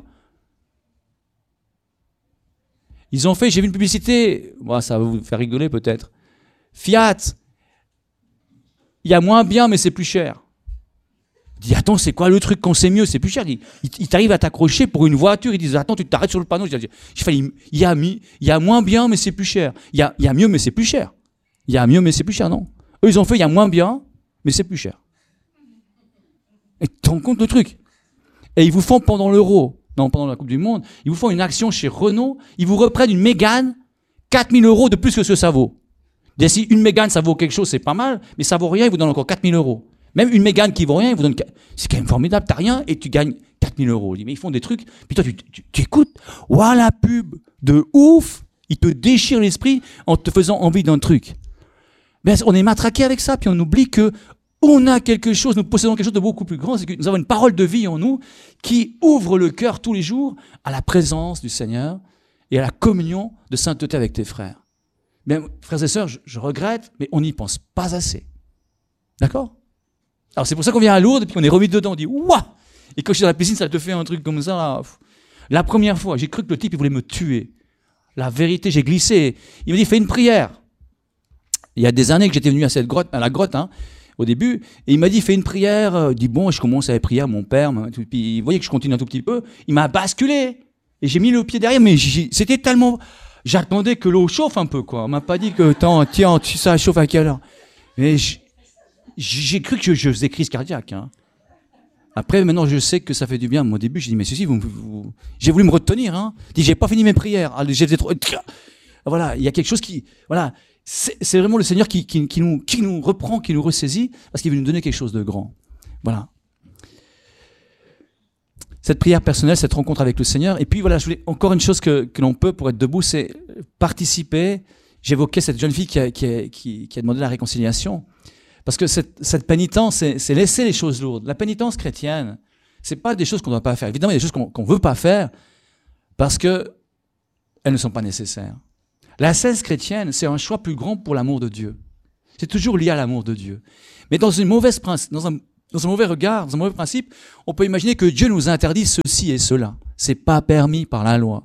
Ils ont fait, j'ai vu une publicité, bon, ça va vous faire rigoler peut-être. Fiat, il y a moins bien, mais c'est plus cher. Il dit, attends, c'est quoi le truc qu'on sait mieux, c'est plus cher. Il, il, il t'arrive à t'accrocher pour une voiture, ils disent, attends, tu t'arrêtes sur le panneau. Je dis, il y a, il y a moins bien, mais c'est plus cher. Il y a, il y a mieux, mais c'est plus cher. Il y a mieux, mais c'est plus cher, non. Eux, ils ont fait, il y a moins bien, mais c'est plus cher. Et tu te rends compte le truc. Et ils vous font pendant l'euro. Non, pendant la Coupe du Monde, ils vous font une action chez Renault, ils vous reprennent une Mégane, quatre mille euros de plus que ce que ça vaut. Et si une Mégane, ça vaut quelque chose, c'est pas mal, mais ça vaut rien, ils vous donnent encore quatre mille euros. Même une Mégane qui vaut rien, ils vous donnent... C'est quand même formidable, t'as rien et tu gagnes quatre mille euros. Mais ils font des trucs, puis toi, tu, tu, tu écoutes, ouah, la pub de ouf, ils te déchirent l'esprit en te faisant envie d'un truc. Mais on est matraqué avec ça, puis on oublie que on a quelque chose, nous possédons quelque chose de beaucoup plus grand, c'est que nous avons une parole de vie en nous qui ouvre le cœur tous les jours à la présence du Seigneur et à la communion de sainteté avec tes frères. Mais frères et sœurs, je, je regrette, mais on n'y pense pas assez. D'accord? Alors c'est pour ça qu'on vient à Lourdes et puis on est remis dedans, on dit « Ouah !» Et quand je suis dans la piscine, ça te fait un truc comme ça. Là. La première fois, j'ai cru que le type il voulait me tuer. La vérité, j'ai glissé. Il m'a dit « Fais une prière !» Il y a des années que j'étais venu à cette grotte, à la grotte, hein, au début, et il m'a dit, fais une prière. Il dit, bon, je commence à la prière, mon père, puis il voyait que je continue un tout petit peu, il m'a basculé, et j'ai mis le pied derrière, mais c'était tellement, j'attendais que l'eau chauffe un peu, quoi. On m'a pas dit que, tiens, tu, ça chauffe à quelle heure? Mais j'ai cru que je, je faisais crise cardiaque, hein. Après, maintenant, je sais que ça fait du bien. Moi, au début, j'ai dit, mais ceci, vous, vous... j'ai voulu me retenir. Hein. J'ai dit, j'ai pas fini mes prières. J'ai trop... Voilà, il y a quelque chose qui... Voilà, c'est, c'est vraiment le Seigneur qui, qui, qui, nous, qui nous reprend, qui nous ressaisit, parce qu'il veut nous donner quelque chose de grand. Voilà. Cette prière personnelle, cette rencontre avec le Seigneur. Et puis, voilà, je voulais encore une chose que, que l'on peut pour être debout, c'est participer. J'évoquais cette jeune fille qui a, qui a, qui, qui a demandé la réconciliation. Parce que cette, cette pénitence, c'est, c'est laisser les choses lourdes. La pénitence chrétienne, c'est pas des choses qu'on ne doit pas faire. Évidemment, il y a des choses qu'on ne veut pas faire parce qu'elles ne sont pas nécessaires. La cesse chrétienne, c'est un choix plus grand pour l'amour de Dieu. C'est toujours lié à l'amour de Dieu. Mais dans une mauvaise principe, dans un Dans un mauvais regard, dans un mauvais principe, on peut imaginer que Dieu nous interdit ceci et cela. C'est pas permis par la loi.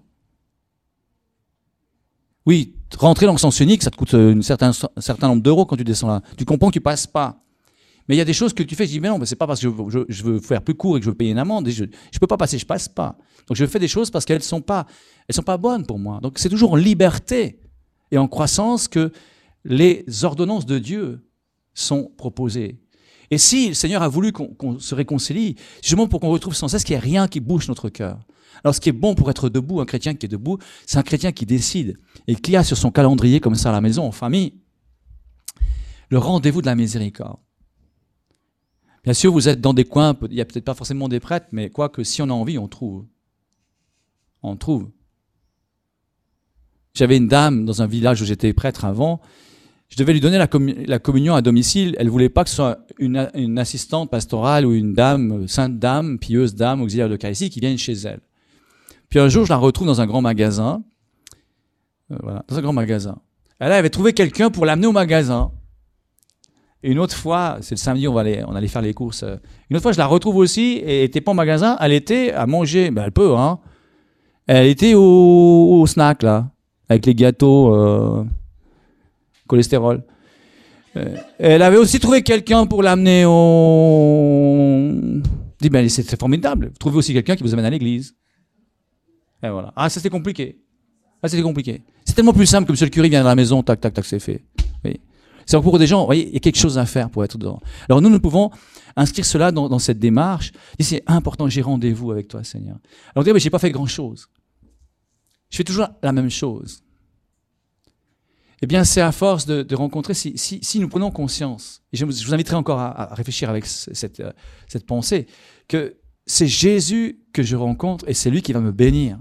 Oui, rentrer dans le sens unique, ça te coûte un certain, un certain nombre d'euros quand tu descends là. Tu comprends que tu passes pas. Mais il y a des choses que tu fais, je dis, mais non, mais c'est pas parce que je, je, je veux faire plus court et que je veux payer une amende. Je ne peux pas passer, je passe pas. Donc je fais des choses parce qu'elles sont pas, elles sont pas bonnes pour moi. Donc c'est toujours en liberté et en croissance que les ordonnances de Dieu sont proposées. Et si le Seigneur a voulu qu'on, qu'on se réconcilie, c'est justement pour qu'on retrouve sans cesse qu'il n'y a rien qui bouge notre cœur. Alors ce qui est bon pour être debout, un chrétien qui est debout, c'est un chrétien qui décide et qui a sur son calendrier comme ça à la maison, en famille, le rendez-vous de la miséricorde. Bien sûr, vous êtes dans des coins, il n'y a peut-être pas forcément des prêtres, mais quoi que si on a envie, on trouve. On trouve. J'avais une dame dans un village où j'étais prêtre avant. Je devais lui donner la, commun- la communion à domicile. Elle voulait pas que ce soit une, une assistante pastorale ou une dame, sainte dame, pieuse dame, auxiliaire d'Eucharistie qui vienne chez elle. Puis un jour, je la retrouve dans un grand magasin. Euh, voilà, dans un grand magasin. Elle avait trouvé quelqu'un pour l'amener au magasin. Et une autre fois, c'est le samedi, on va aller, on allait faire les courses. Une autre fois, je la retrouve aussi et elle était pas au magasin. Elle était à manger. Ben, elle peut, hein. Elle était au, au snack, là, avec les gâteaux... Euh, cholestérol. Euh, elle avait aussi trouvé quelqu'un pour l'amener au... Je dis, ben c'est formidable. Vous trouvez aussi quelqu'un qui vous amène à l'église. Et voilà. Ah, ça c'était compliqué. Ah, c'était compliqué. C'est tellement plus simple que monsieur le curé vient à la maison, tac, tac, tac, c'est fait. Oui. C'est pour des gens, vous voyez, il y a quelque chose à faire pour être dedans. Alors nous, nous pouvons inscrire cela dans, dans cette démarche. Et c'est important, j'ai rendez-vous avec toi, Seigneur. Alors, mais j'ai pas fait grand-chose. Je fais toujours la même chose. Eh bien, c'est à force de, de rencontrer, si, si, si nous prenons conscience, et je vous, je vous inviterai encore à, à réfléchir avec cette, euh, cette pensée, que c'est Jésus que je rencontre et c'est lui qui va me bénir.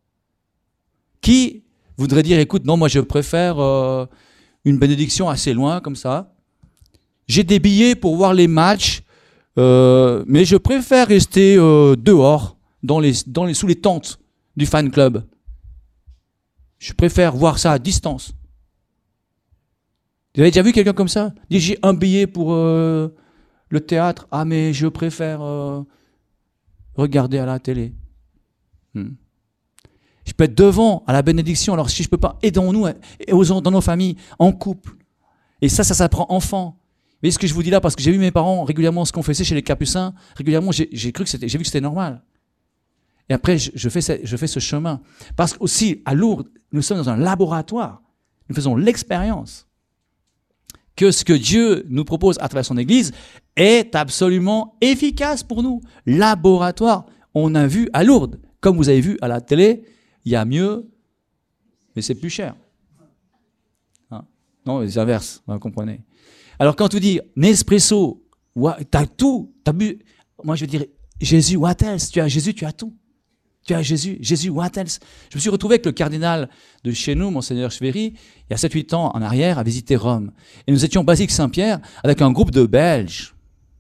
Qui voudrait dire, écoute, non, moi je préfère euh, une bénédiction assez loin, comme ça. J'ai des billets pour voir les matchs, euh, mais je préfère rester euh, dehors, dans les, dans les, sous les tentes du fan club. Je préfère voir ça à distance. Vous avez déjà vu quelqu'un comme ça? Dit, j'ai un billet pour euh, le théâtre. Ah, mais je préfère euh, regarder à la télé. Hmm. Je peux être devant à la bénédiction. Alors si je ne peux pas, aidons-nous et aux, dans nos familles, en couple. Et ça, ça s'apprend enfant. Vous voyez ce que je vous dis là? Parce que j'ai vu mes parents régulièrement se confesser chez les Capucins. Régulièrement, j'ai, j'ai cru que c'était, j'ai vu que c'était normal. Et après, je, je, fais ce, je fais ce chemin. Parce qu'aussi, à Lourdes, nous sommes dans un laboratoire. Nous faisons l'expérience que ce que Dieu nous propose à travers son Église est absolument efficace pour nous. Laboratoire, on a vu à Lourdes, comme vous avez vu à la télé, il y a mieux, mais c'est plus cher. Hein? Non, les inverses, vous comprenez. Alors quand tu dis Nespresso, tu as tout, tu as bu, moi je veux dire, Jésus, what else? Tu as Jésus, tu as tout. Tu as Jésus, Jésus, what else? Je me suis retrouvé avec le cardinal de chez nous, Monseigneur Chvéry, il y a sept huit ans en arrière, à visiter Rome. Et nous étions Basilique Saint-Pierre avec un groupe de Belges.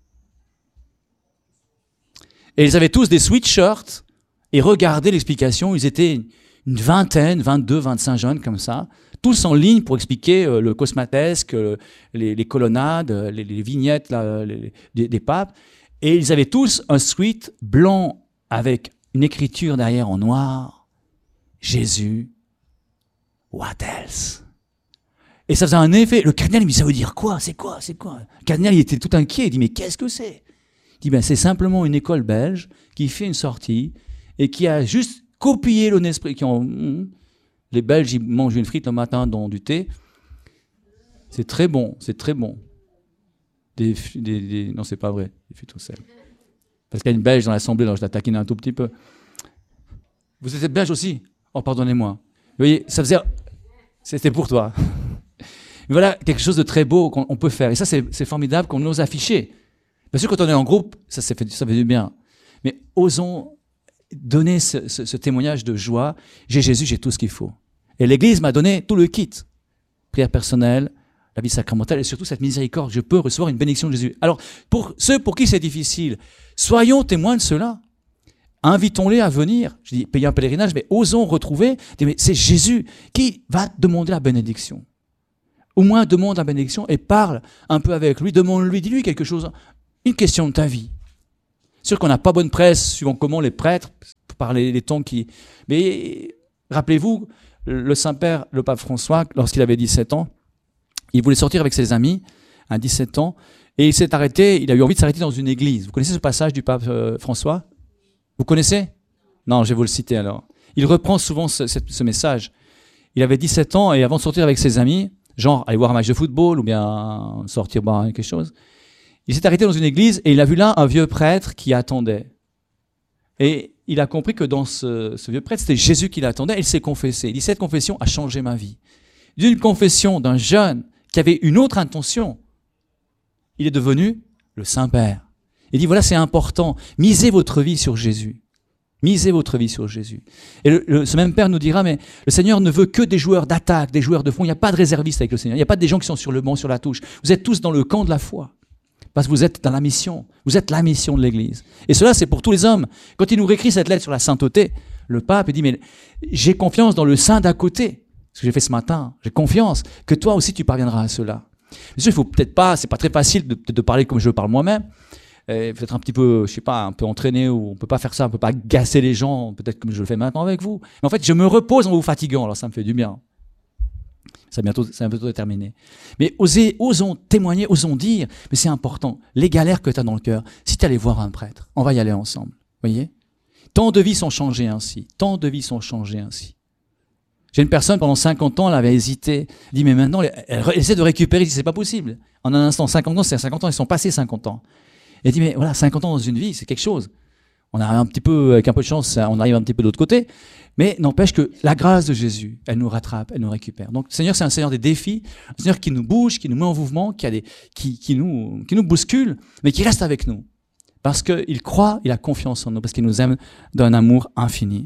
Et ils avaient tous des sweatshirts et regardez l'explication, ils étaient une vingtaine, vingt-deux, vingt-cinq jeunes comme ça, tous en ligne pour expliquer euh, le cosmatesque, euh, les, les colonnades, les, les vignettes là, les, les, des papes. Et ils avaient tous un sweat blanc avec une écriture derrière en noir. Jésus, what else? Et ça faisait un effet. Le cardinal, il me dit, ça veut dire quoi? C'est quoi? C'est quoi? Le cardinal, il était tout inquiet. Il dit, mais qu'est-ce que c'est? Il dit, ben, c'est simplement une école belge qui fait une sortie et qui a juste copié le Nespresso. Qui ont, les Belges, ils mangent une frite le matin dans du thé. C'est très bon, c'est très bon. Des, des, des, non, c'est pas vrai. Il fait tout seul. Parce qu'il y a une Belge dans l'Assemblée, alors je la taquine un tout petit peu. Vous êtes belge aussi? Oh, pardonnez-moi. Vous voyez, ça faisait... C'était pour toi. Mais voilà, quelque chose de très beau qu'on peut faire. Et ça, c'est formidable qu'on ose afficher. Bien sûr, quand on est en groupe, ça, ça, fait, ça fait du bien. Mais osons donner ce, ce, ce témoignage de joie. J'ai Jésus, j'ai tout ce qu'il faut. Et l'Église m'a donné tout le kit. Prière personnelle, la vie sacramentale et surtout cette miséricorde. Je peux recevoir une bénédiction de Jésus. Alors, pour ceux pour qui c'est difficile, soyons témoins de cela. Invitons-les à venir. Je dis, payer un pèlerinage, mais osons retrouver. C'est Jésus qui va demander la bénédiction. Au moins, demande la bénédiction et parle un peu avec lui. Demande-lui, dis-lui quelque chose. Une question de ta vie. Sûr qu'on n'a pas bonne presse, suivant comment les prêtres, par les, les tons qui... Mais rappelez-vous, le Saint-Père, le pape François, lorsqu'il avait dix-sept ans, il voulait sortir avec ses amis à dix-sept ans, et il s'est arrêté, il a eu envie de s'arrêter dans une église. Vous connaissez ce passage du pape euh, François? Vous connaissez? Non, je vais vous le citer alors. Il reprend souvent ce, ce, ce message. Il avait dix-sept ans, et avant de sortir avec ses amis, genre aller voir un match de football, ou bien sortir boire quelque chose, il s'est arrêté dans une église, et il a vu là un vieux prêtre qui attendait. Et il a compris que dans ce, ce vieux prêtre, c'était Jésus qui l'attendait, et il s'est confessé. Il dit, cette confession a changé ma vie. D'une confession d'un jeune qui avait une autre intention, il est devenu le Saint-Père. Il dit, voilà, c'est important, misez votre vie sur Jésus. Misez votre vie sur Jésus. Et le, le, ce même Père nous dira, mais le Seigneur ne veut que des joueurs d'attaque, des joueurs de fond. Il n'y a pas de réservistes avec le Seigneur. Il n'y a pas des gens qui sont sur le banc, sur la touche. Vous êtes tous dans le camp de la foi. Parce que vous êtes dans la mission. Vous êtes la mission de l'Église. Et cela, c'est pour tous les hommes. Quand il nous réécrit cette lettre sur la sainteté, le pape il dit, mais j'ai confiance dans le saint d'à côté. Ce que j'ai fait ce matin. J'ai confiance que toi aussi, tu parviendras à cela. Bien sûr, il faut peut-être pas, c'est pas très facile de, de parler comme je parle moi-même. Peut-être un petit peu, je sais pas, un peu entraîné, ou on peut pas faire ça, on peut pas gasser les gens, peut-être comme je le fais maintenant avec vous. Mais en fait, je me repose en vous fatiguant, alors ça me fait du bien. Ça bientôt, c'est bientôt terminé. Mais osez, osons témoigner, osons dire, mais c'est important, les galères que tu as dans le cœur, si tu allais voir un prêtre, on va y aller ensemble, voyez? Tant de vies sont changées ainsi, tant de vies sont changées ainsi. J'ai une personne, pendant cinquante ans, elle avait hésité, elle dit, mais maintenant, elle, elle essaie de récupérer, elle dit, c'est pas possible. En un instant, cinquante ans, c'est cinquante ans, ils sont passés cinquante ans. Elle dit, mais voilà, cinquante ans dans une vie, c'est quelque chose. On arrive un petit peu, avec un peu de chance, on arrive un petit peu de l'autre côté. Mais n'empêche que la grâce de Jésus, elle nous rattrape, elle nous récupère. Donc, le Seigneur, c'est un Seigneur des défis, un Seigneur qui nous bouge, qui nous met en mouvement, qui, a des, qui, qui, nous, qui nous bouscule, mais qui reste avec nous. Parce qu'il croit, il a confiance en nous, parce qu'il nous aime d'un amour infini.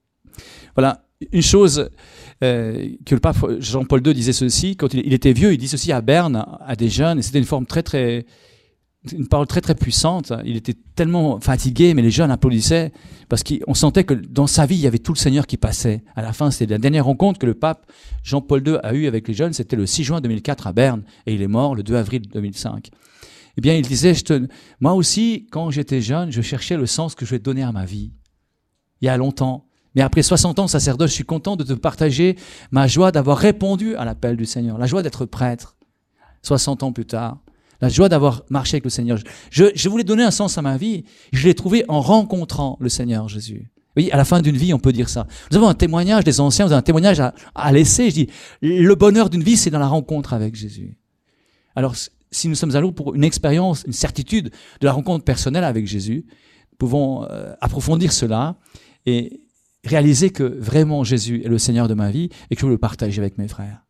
Voilà, une chose euh, que le pape Jean-Paul deux disait ceci, quand il, il était vieux, il dit ceci à Berne, à des jeunes, et c'était une forme très, très... une parole très très puissante. Il était tellement fatigué, mais les jeunes applaudissaient parce qu'on sentait que dans sa vie, il y avait tout le Seigneur qui passait. À la fin, c'était la dernière rencontre que le pape Jean-Paul deux a eue avec les jeunes, c'était le six juin deux mille quatre à Berne, et il est mort le deux avril deux mille cinq. Eh bien, il disait, je te... moi aussi, quand j'étais jeune, je cherchais le sens que je vais donner à ma vie. Il y a longtemps. Mais après soixante ans de sacerdoce, je suis content de te partager ma joie d'avoir répondu à l'appel du Seigneur, la joie d'être prêtre, soixante ans plus tard. La joie d'avoir marché avec le Seigneur. Je, je voulais donner un sens à ma vie. Je l'ai trouvé en rencontrant le Seigneur Jésus. Oui, à la fin d'une vie, on peut dire ça. Nous avons un témoignage des anciens, nous avons un témoignage à, à laisser. Je dis, le bonheur d'une vie, c'est dans la rencontre avec Jésus. Alors, si nous sommes allés pour une expérience, une certitude de la rencontre personnelle avec Jésus, nous pouvons euh, approfondir cela et réaliser que vraiment Jésus est le Seigneur de ma vie et que je veux le partager avec mes frères.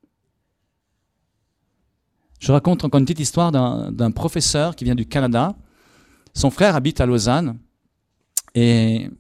Je raconte encore une petite histoire d'un, d'un professeur qui vient du Canada. Son frère habite à Lausanne et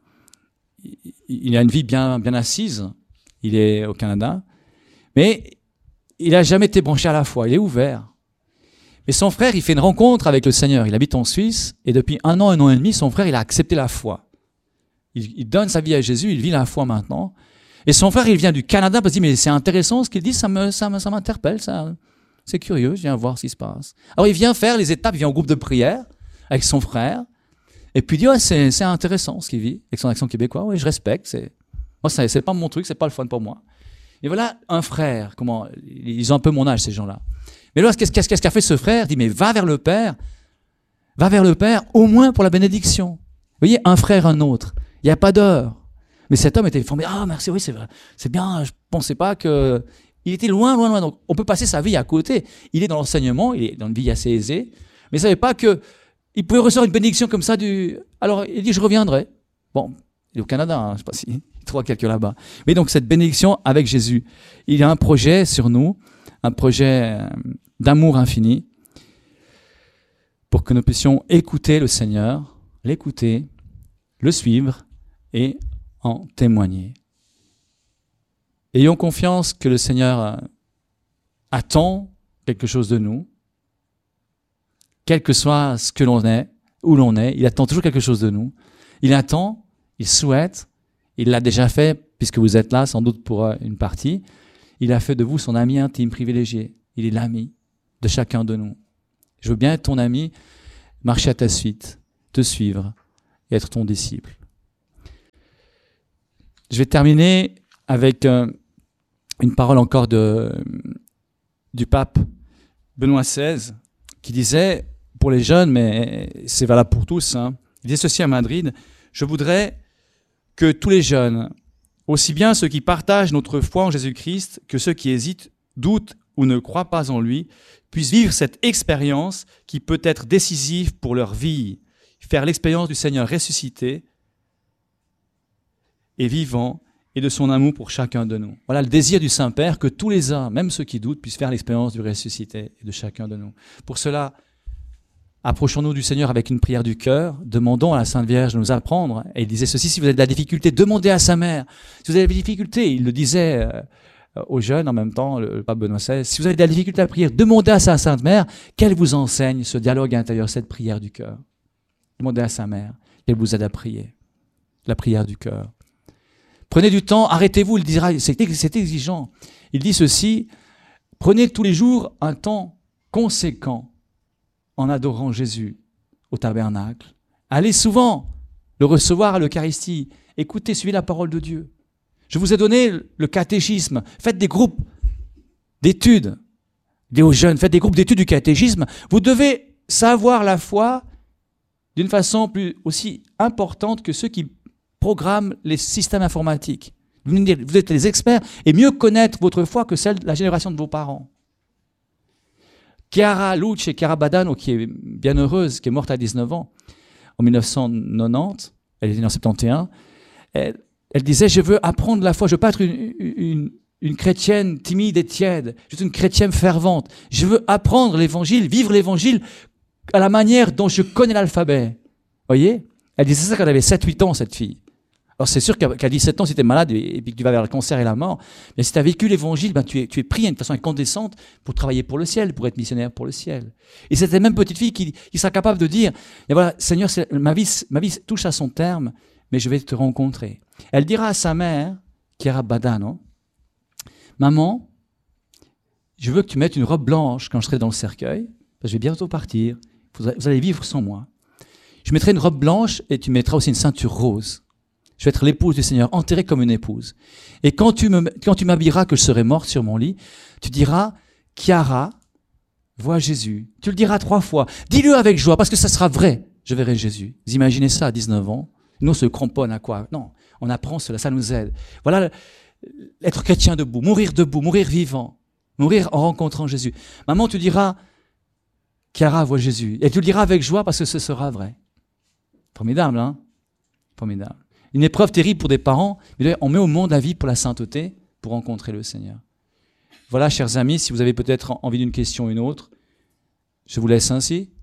il a une vie bien, bien assise. Il est au Canada, mais il n'a jamais été branché à la foi. Il est ouvert. Mais son frère, il fait une rencontre avec le Seigneur. Il habite en Suisse et depuis un an, un an et demi, son frère, il a accepté la foi. Il, il donne sa vie à Jésus, il vit la foi maintenant. Et son frère, il vient du Canada parce qu'il dit, mais c'est intéressant ce qu'il dit, ça, me, ça, me, ça m'interpelle, ça... C'est curieux, je viens voir ce qui se passe. Alors il vient faire les étapes, il vient au groupe de prière avec son frère, et puis il dit, ouais, c'est, c'est intéressant ce qu'il vit, avec son accent québécois, oui, je respecte, c'est, moi, c'est, c'est pas mon truc, c'est pas le fun pour moi. Et voilà un frère, comment, ils ont un peu mon âge, ces gens-là. Mais là, qu'est-ce, qu'est-ce qu'a fait ce frère? Il dit, mais va vers le Père, va vers le Père, au moins pour la bénédiction. Vous voyez, un frère, un autre, il n'y a pas d'heure. Mais cet homme était formé, ah, merci, oui, c'est vrai, c'est bien, je pensais pas que... Il était loin, loin, loin. Donc, on peut passer sa vie à côté. Il est dans l'enseignement, il est dans une vie assez aisée. Mais il ne savait pas qu'il il pouvait recevoir une bénédiction comme ça du... Alors, il dit, je reviendrai. Bon, il est au Canada, hein, je ne sais pas s'il trouve quelqu'un là-bas. Mais donc, cette bénédiction avec Jésus, il y a un projet sur nous, un projet d'amour infini, pour que nous puissions écouter le Seigneur, l'écouter, le suivre et en témoigner. Ayons confiance que le Seigneur attend quelque chose de nous, quel que soit ce que l'on est, où l'on est, il attend toujours quelque chose de nous. Il attend, il souhaite, il l'a déjà fait, puisque vous êtes là, sans doute pour une partie, il a fait de vous son ami intime, privilégié. Il est l'ami de chacun de nous. Je veux bien être ton ami, marcher à ta suite, te suivre et être ton disciple. Je vais terminer avec euh, une parole encore de, du pape Benoît seize, qui disait, pour les jeunes, mais c'est valable pour tous, hein, il disait ceci à Madrid, « Je voudrais que tous les jeunes, aussi bien ceux qui partagent notre foi en Jésus-Christ que ceux qui hésitent, doutent ou ne croient pas en lui, puissent vivre cette expérience qui peut être décisive pour leur vie, faire l'expérience du Seigneur ressuscité et vivant et de son amour pour chacun de nous. » Voilà le désir du Saint-Père, que tous les hommes, même ceux qui doutent, puissent faire l'expérience du ressuscité et de chacun de nous. Pour cela, approchons-nous du Seigneur avec une prière du cœur, demandons à la Sainte Vierge de nous apprendre. Et il disait ceci, si vous avez de la difficulté, demandez à sa mère. Si vous avez des difficultés, il le disait euh, aux jeunes en même temps, le, le pape Benoît seize, si vous avez de la difficulté à prier, demandez à sa Sainte Mère qu'elle vous enseigne ce dialogue intérieur, cette prière du cœur. Demandez à sa mère qu'elle vous aide à prier, la prière du cœur. Prenez du temps, arrêtez-vous, il dira, c'est, c'est exigeant. Il dit ceci, prenez tous les jours un temps conséquent en adorant Jésus au tabernacle. Allez souvent le recevoir à l'Eucharistie. Écoutez, suivez la parole de Dieu. Je vous ai donné le catéchisme. Faites des groupes d'études. Dis aux jeunes, faites des groupes d'études du catéchisme. Vous devez savoir la foi d'une façon plus aussi importante que ceux qui programment les systèmes informatiques. Vous êtes les experts et mieux connaître votre foi que celle de la génération de vos parents. Chiara Luce, Chiara Badano, qui est bien heureuse, qui est morte à dix-neuf ans, en mille neuf cent quatre-vingt-dix, elle est née en soixante et onze, elle, elle disait, je veux apprendre la foi, je ne veux pas être une, une, une chrétienne timide et tiède, je suis une chrétienne fervente, je veux apprendre l'évangile, vivre l'évangile à la manière dont je connais l'alphabet. Voyez? Elle disait ça quand elle avait sept huit ans, cette fille. Alors c'est sûr qu'à dix-sept ans, si tu es malade et puis que tu vas vers le cancer et la mort, mais si tu as vécu l'évangile, ben tu es, tu es pris de façon incandescente pour travailler pour le ciel, pour être missionnaire pour le ciel. Et c'est cette même petite fille qui, qui sera capable de dire, et voilà, Seigneur, ma vie, ma vie touche à son terme, mais je vais te rencontrer. Elle dira à sa mère, Chiara Badano, maman, je veux que tu mettes une robe blanche quand je serai dans le cercueil, parce que je vais bientôt partir, vous allez vivre sans moi. Je mettrai une robe blanche et tu mettras aussi une ceinture rose. Je vais être l'épouse du Seigneur, enterrée comme une épouse. Et quand tu, me, quand tu m'habilleras que je serai morte sur mon lit, tu diras, Chiara, vois Jésus. Tu le diras trois fois. Dis-le avec joie, parce que ça sera vrai. Je verrai Jésus. Vous imaginez ça à dix-neuf ans? Nous, on se cramponne à quoi? Non, on apprend cela, ça nous aide. Voilà, être chrétien debout, mourir debout, mourir vivant, mourir en rencontrant Jésus. Maman, tu diras, Chiara, vois Jésus. Et tu le diras avec joie, parce que ce sera vrai. Formidable, hein? Formidable. Une épreuve terrible pour des parents, mais on met au monde la vie pour la sainteté, pour rencontrer le Seigneur. Voilà, chers amis, si vous avez peut-être envie d'une question ou une autre, je vous laisse ainsi.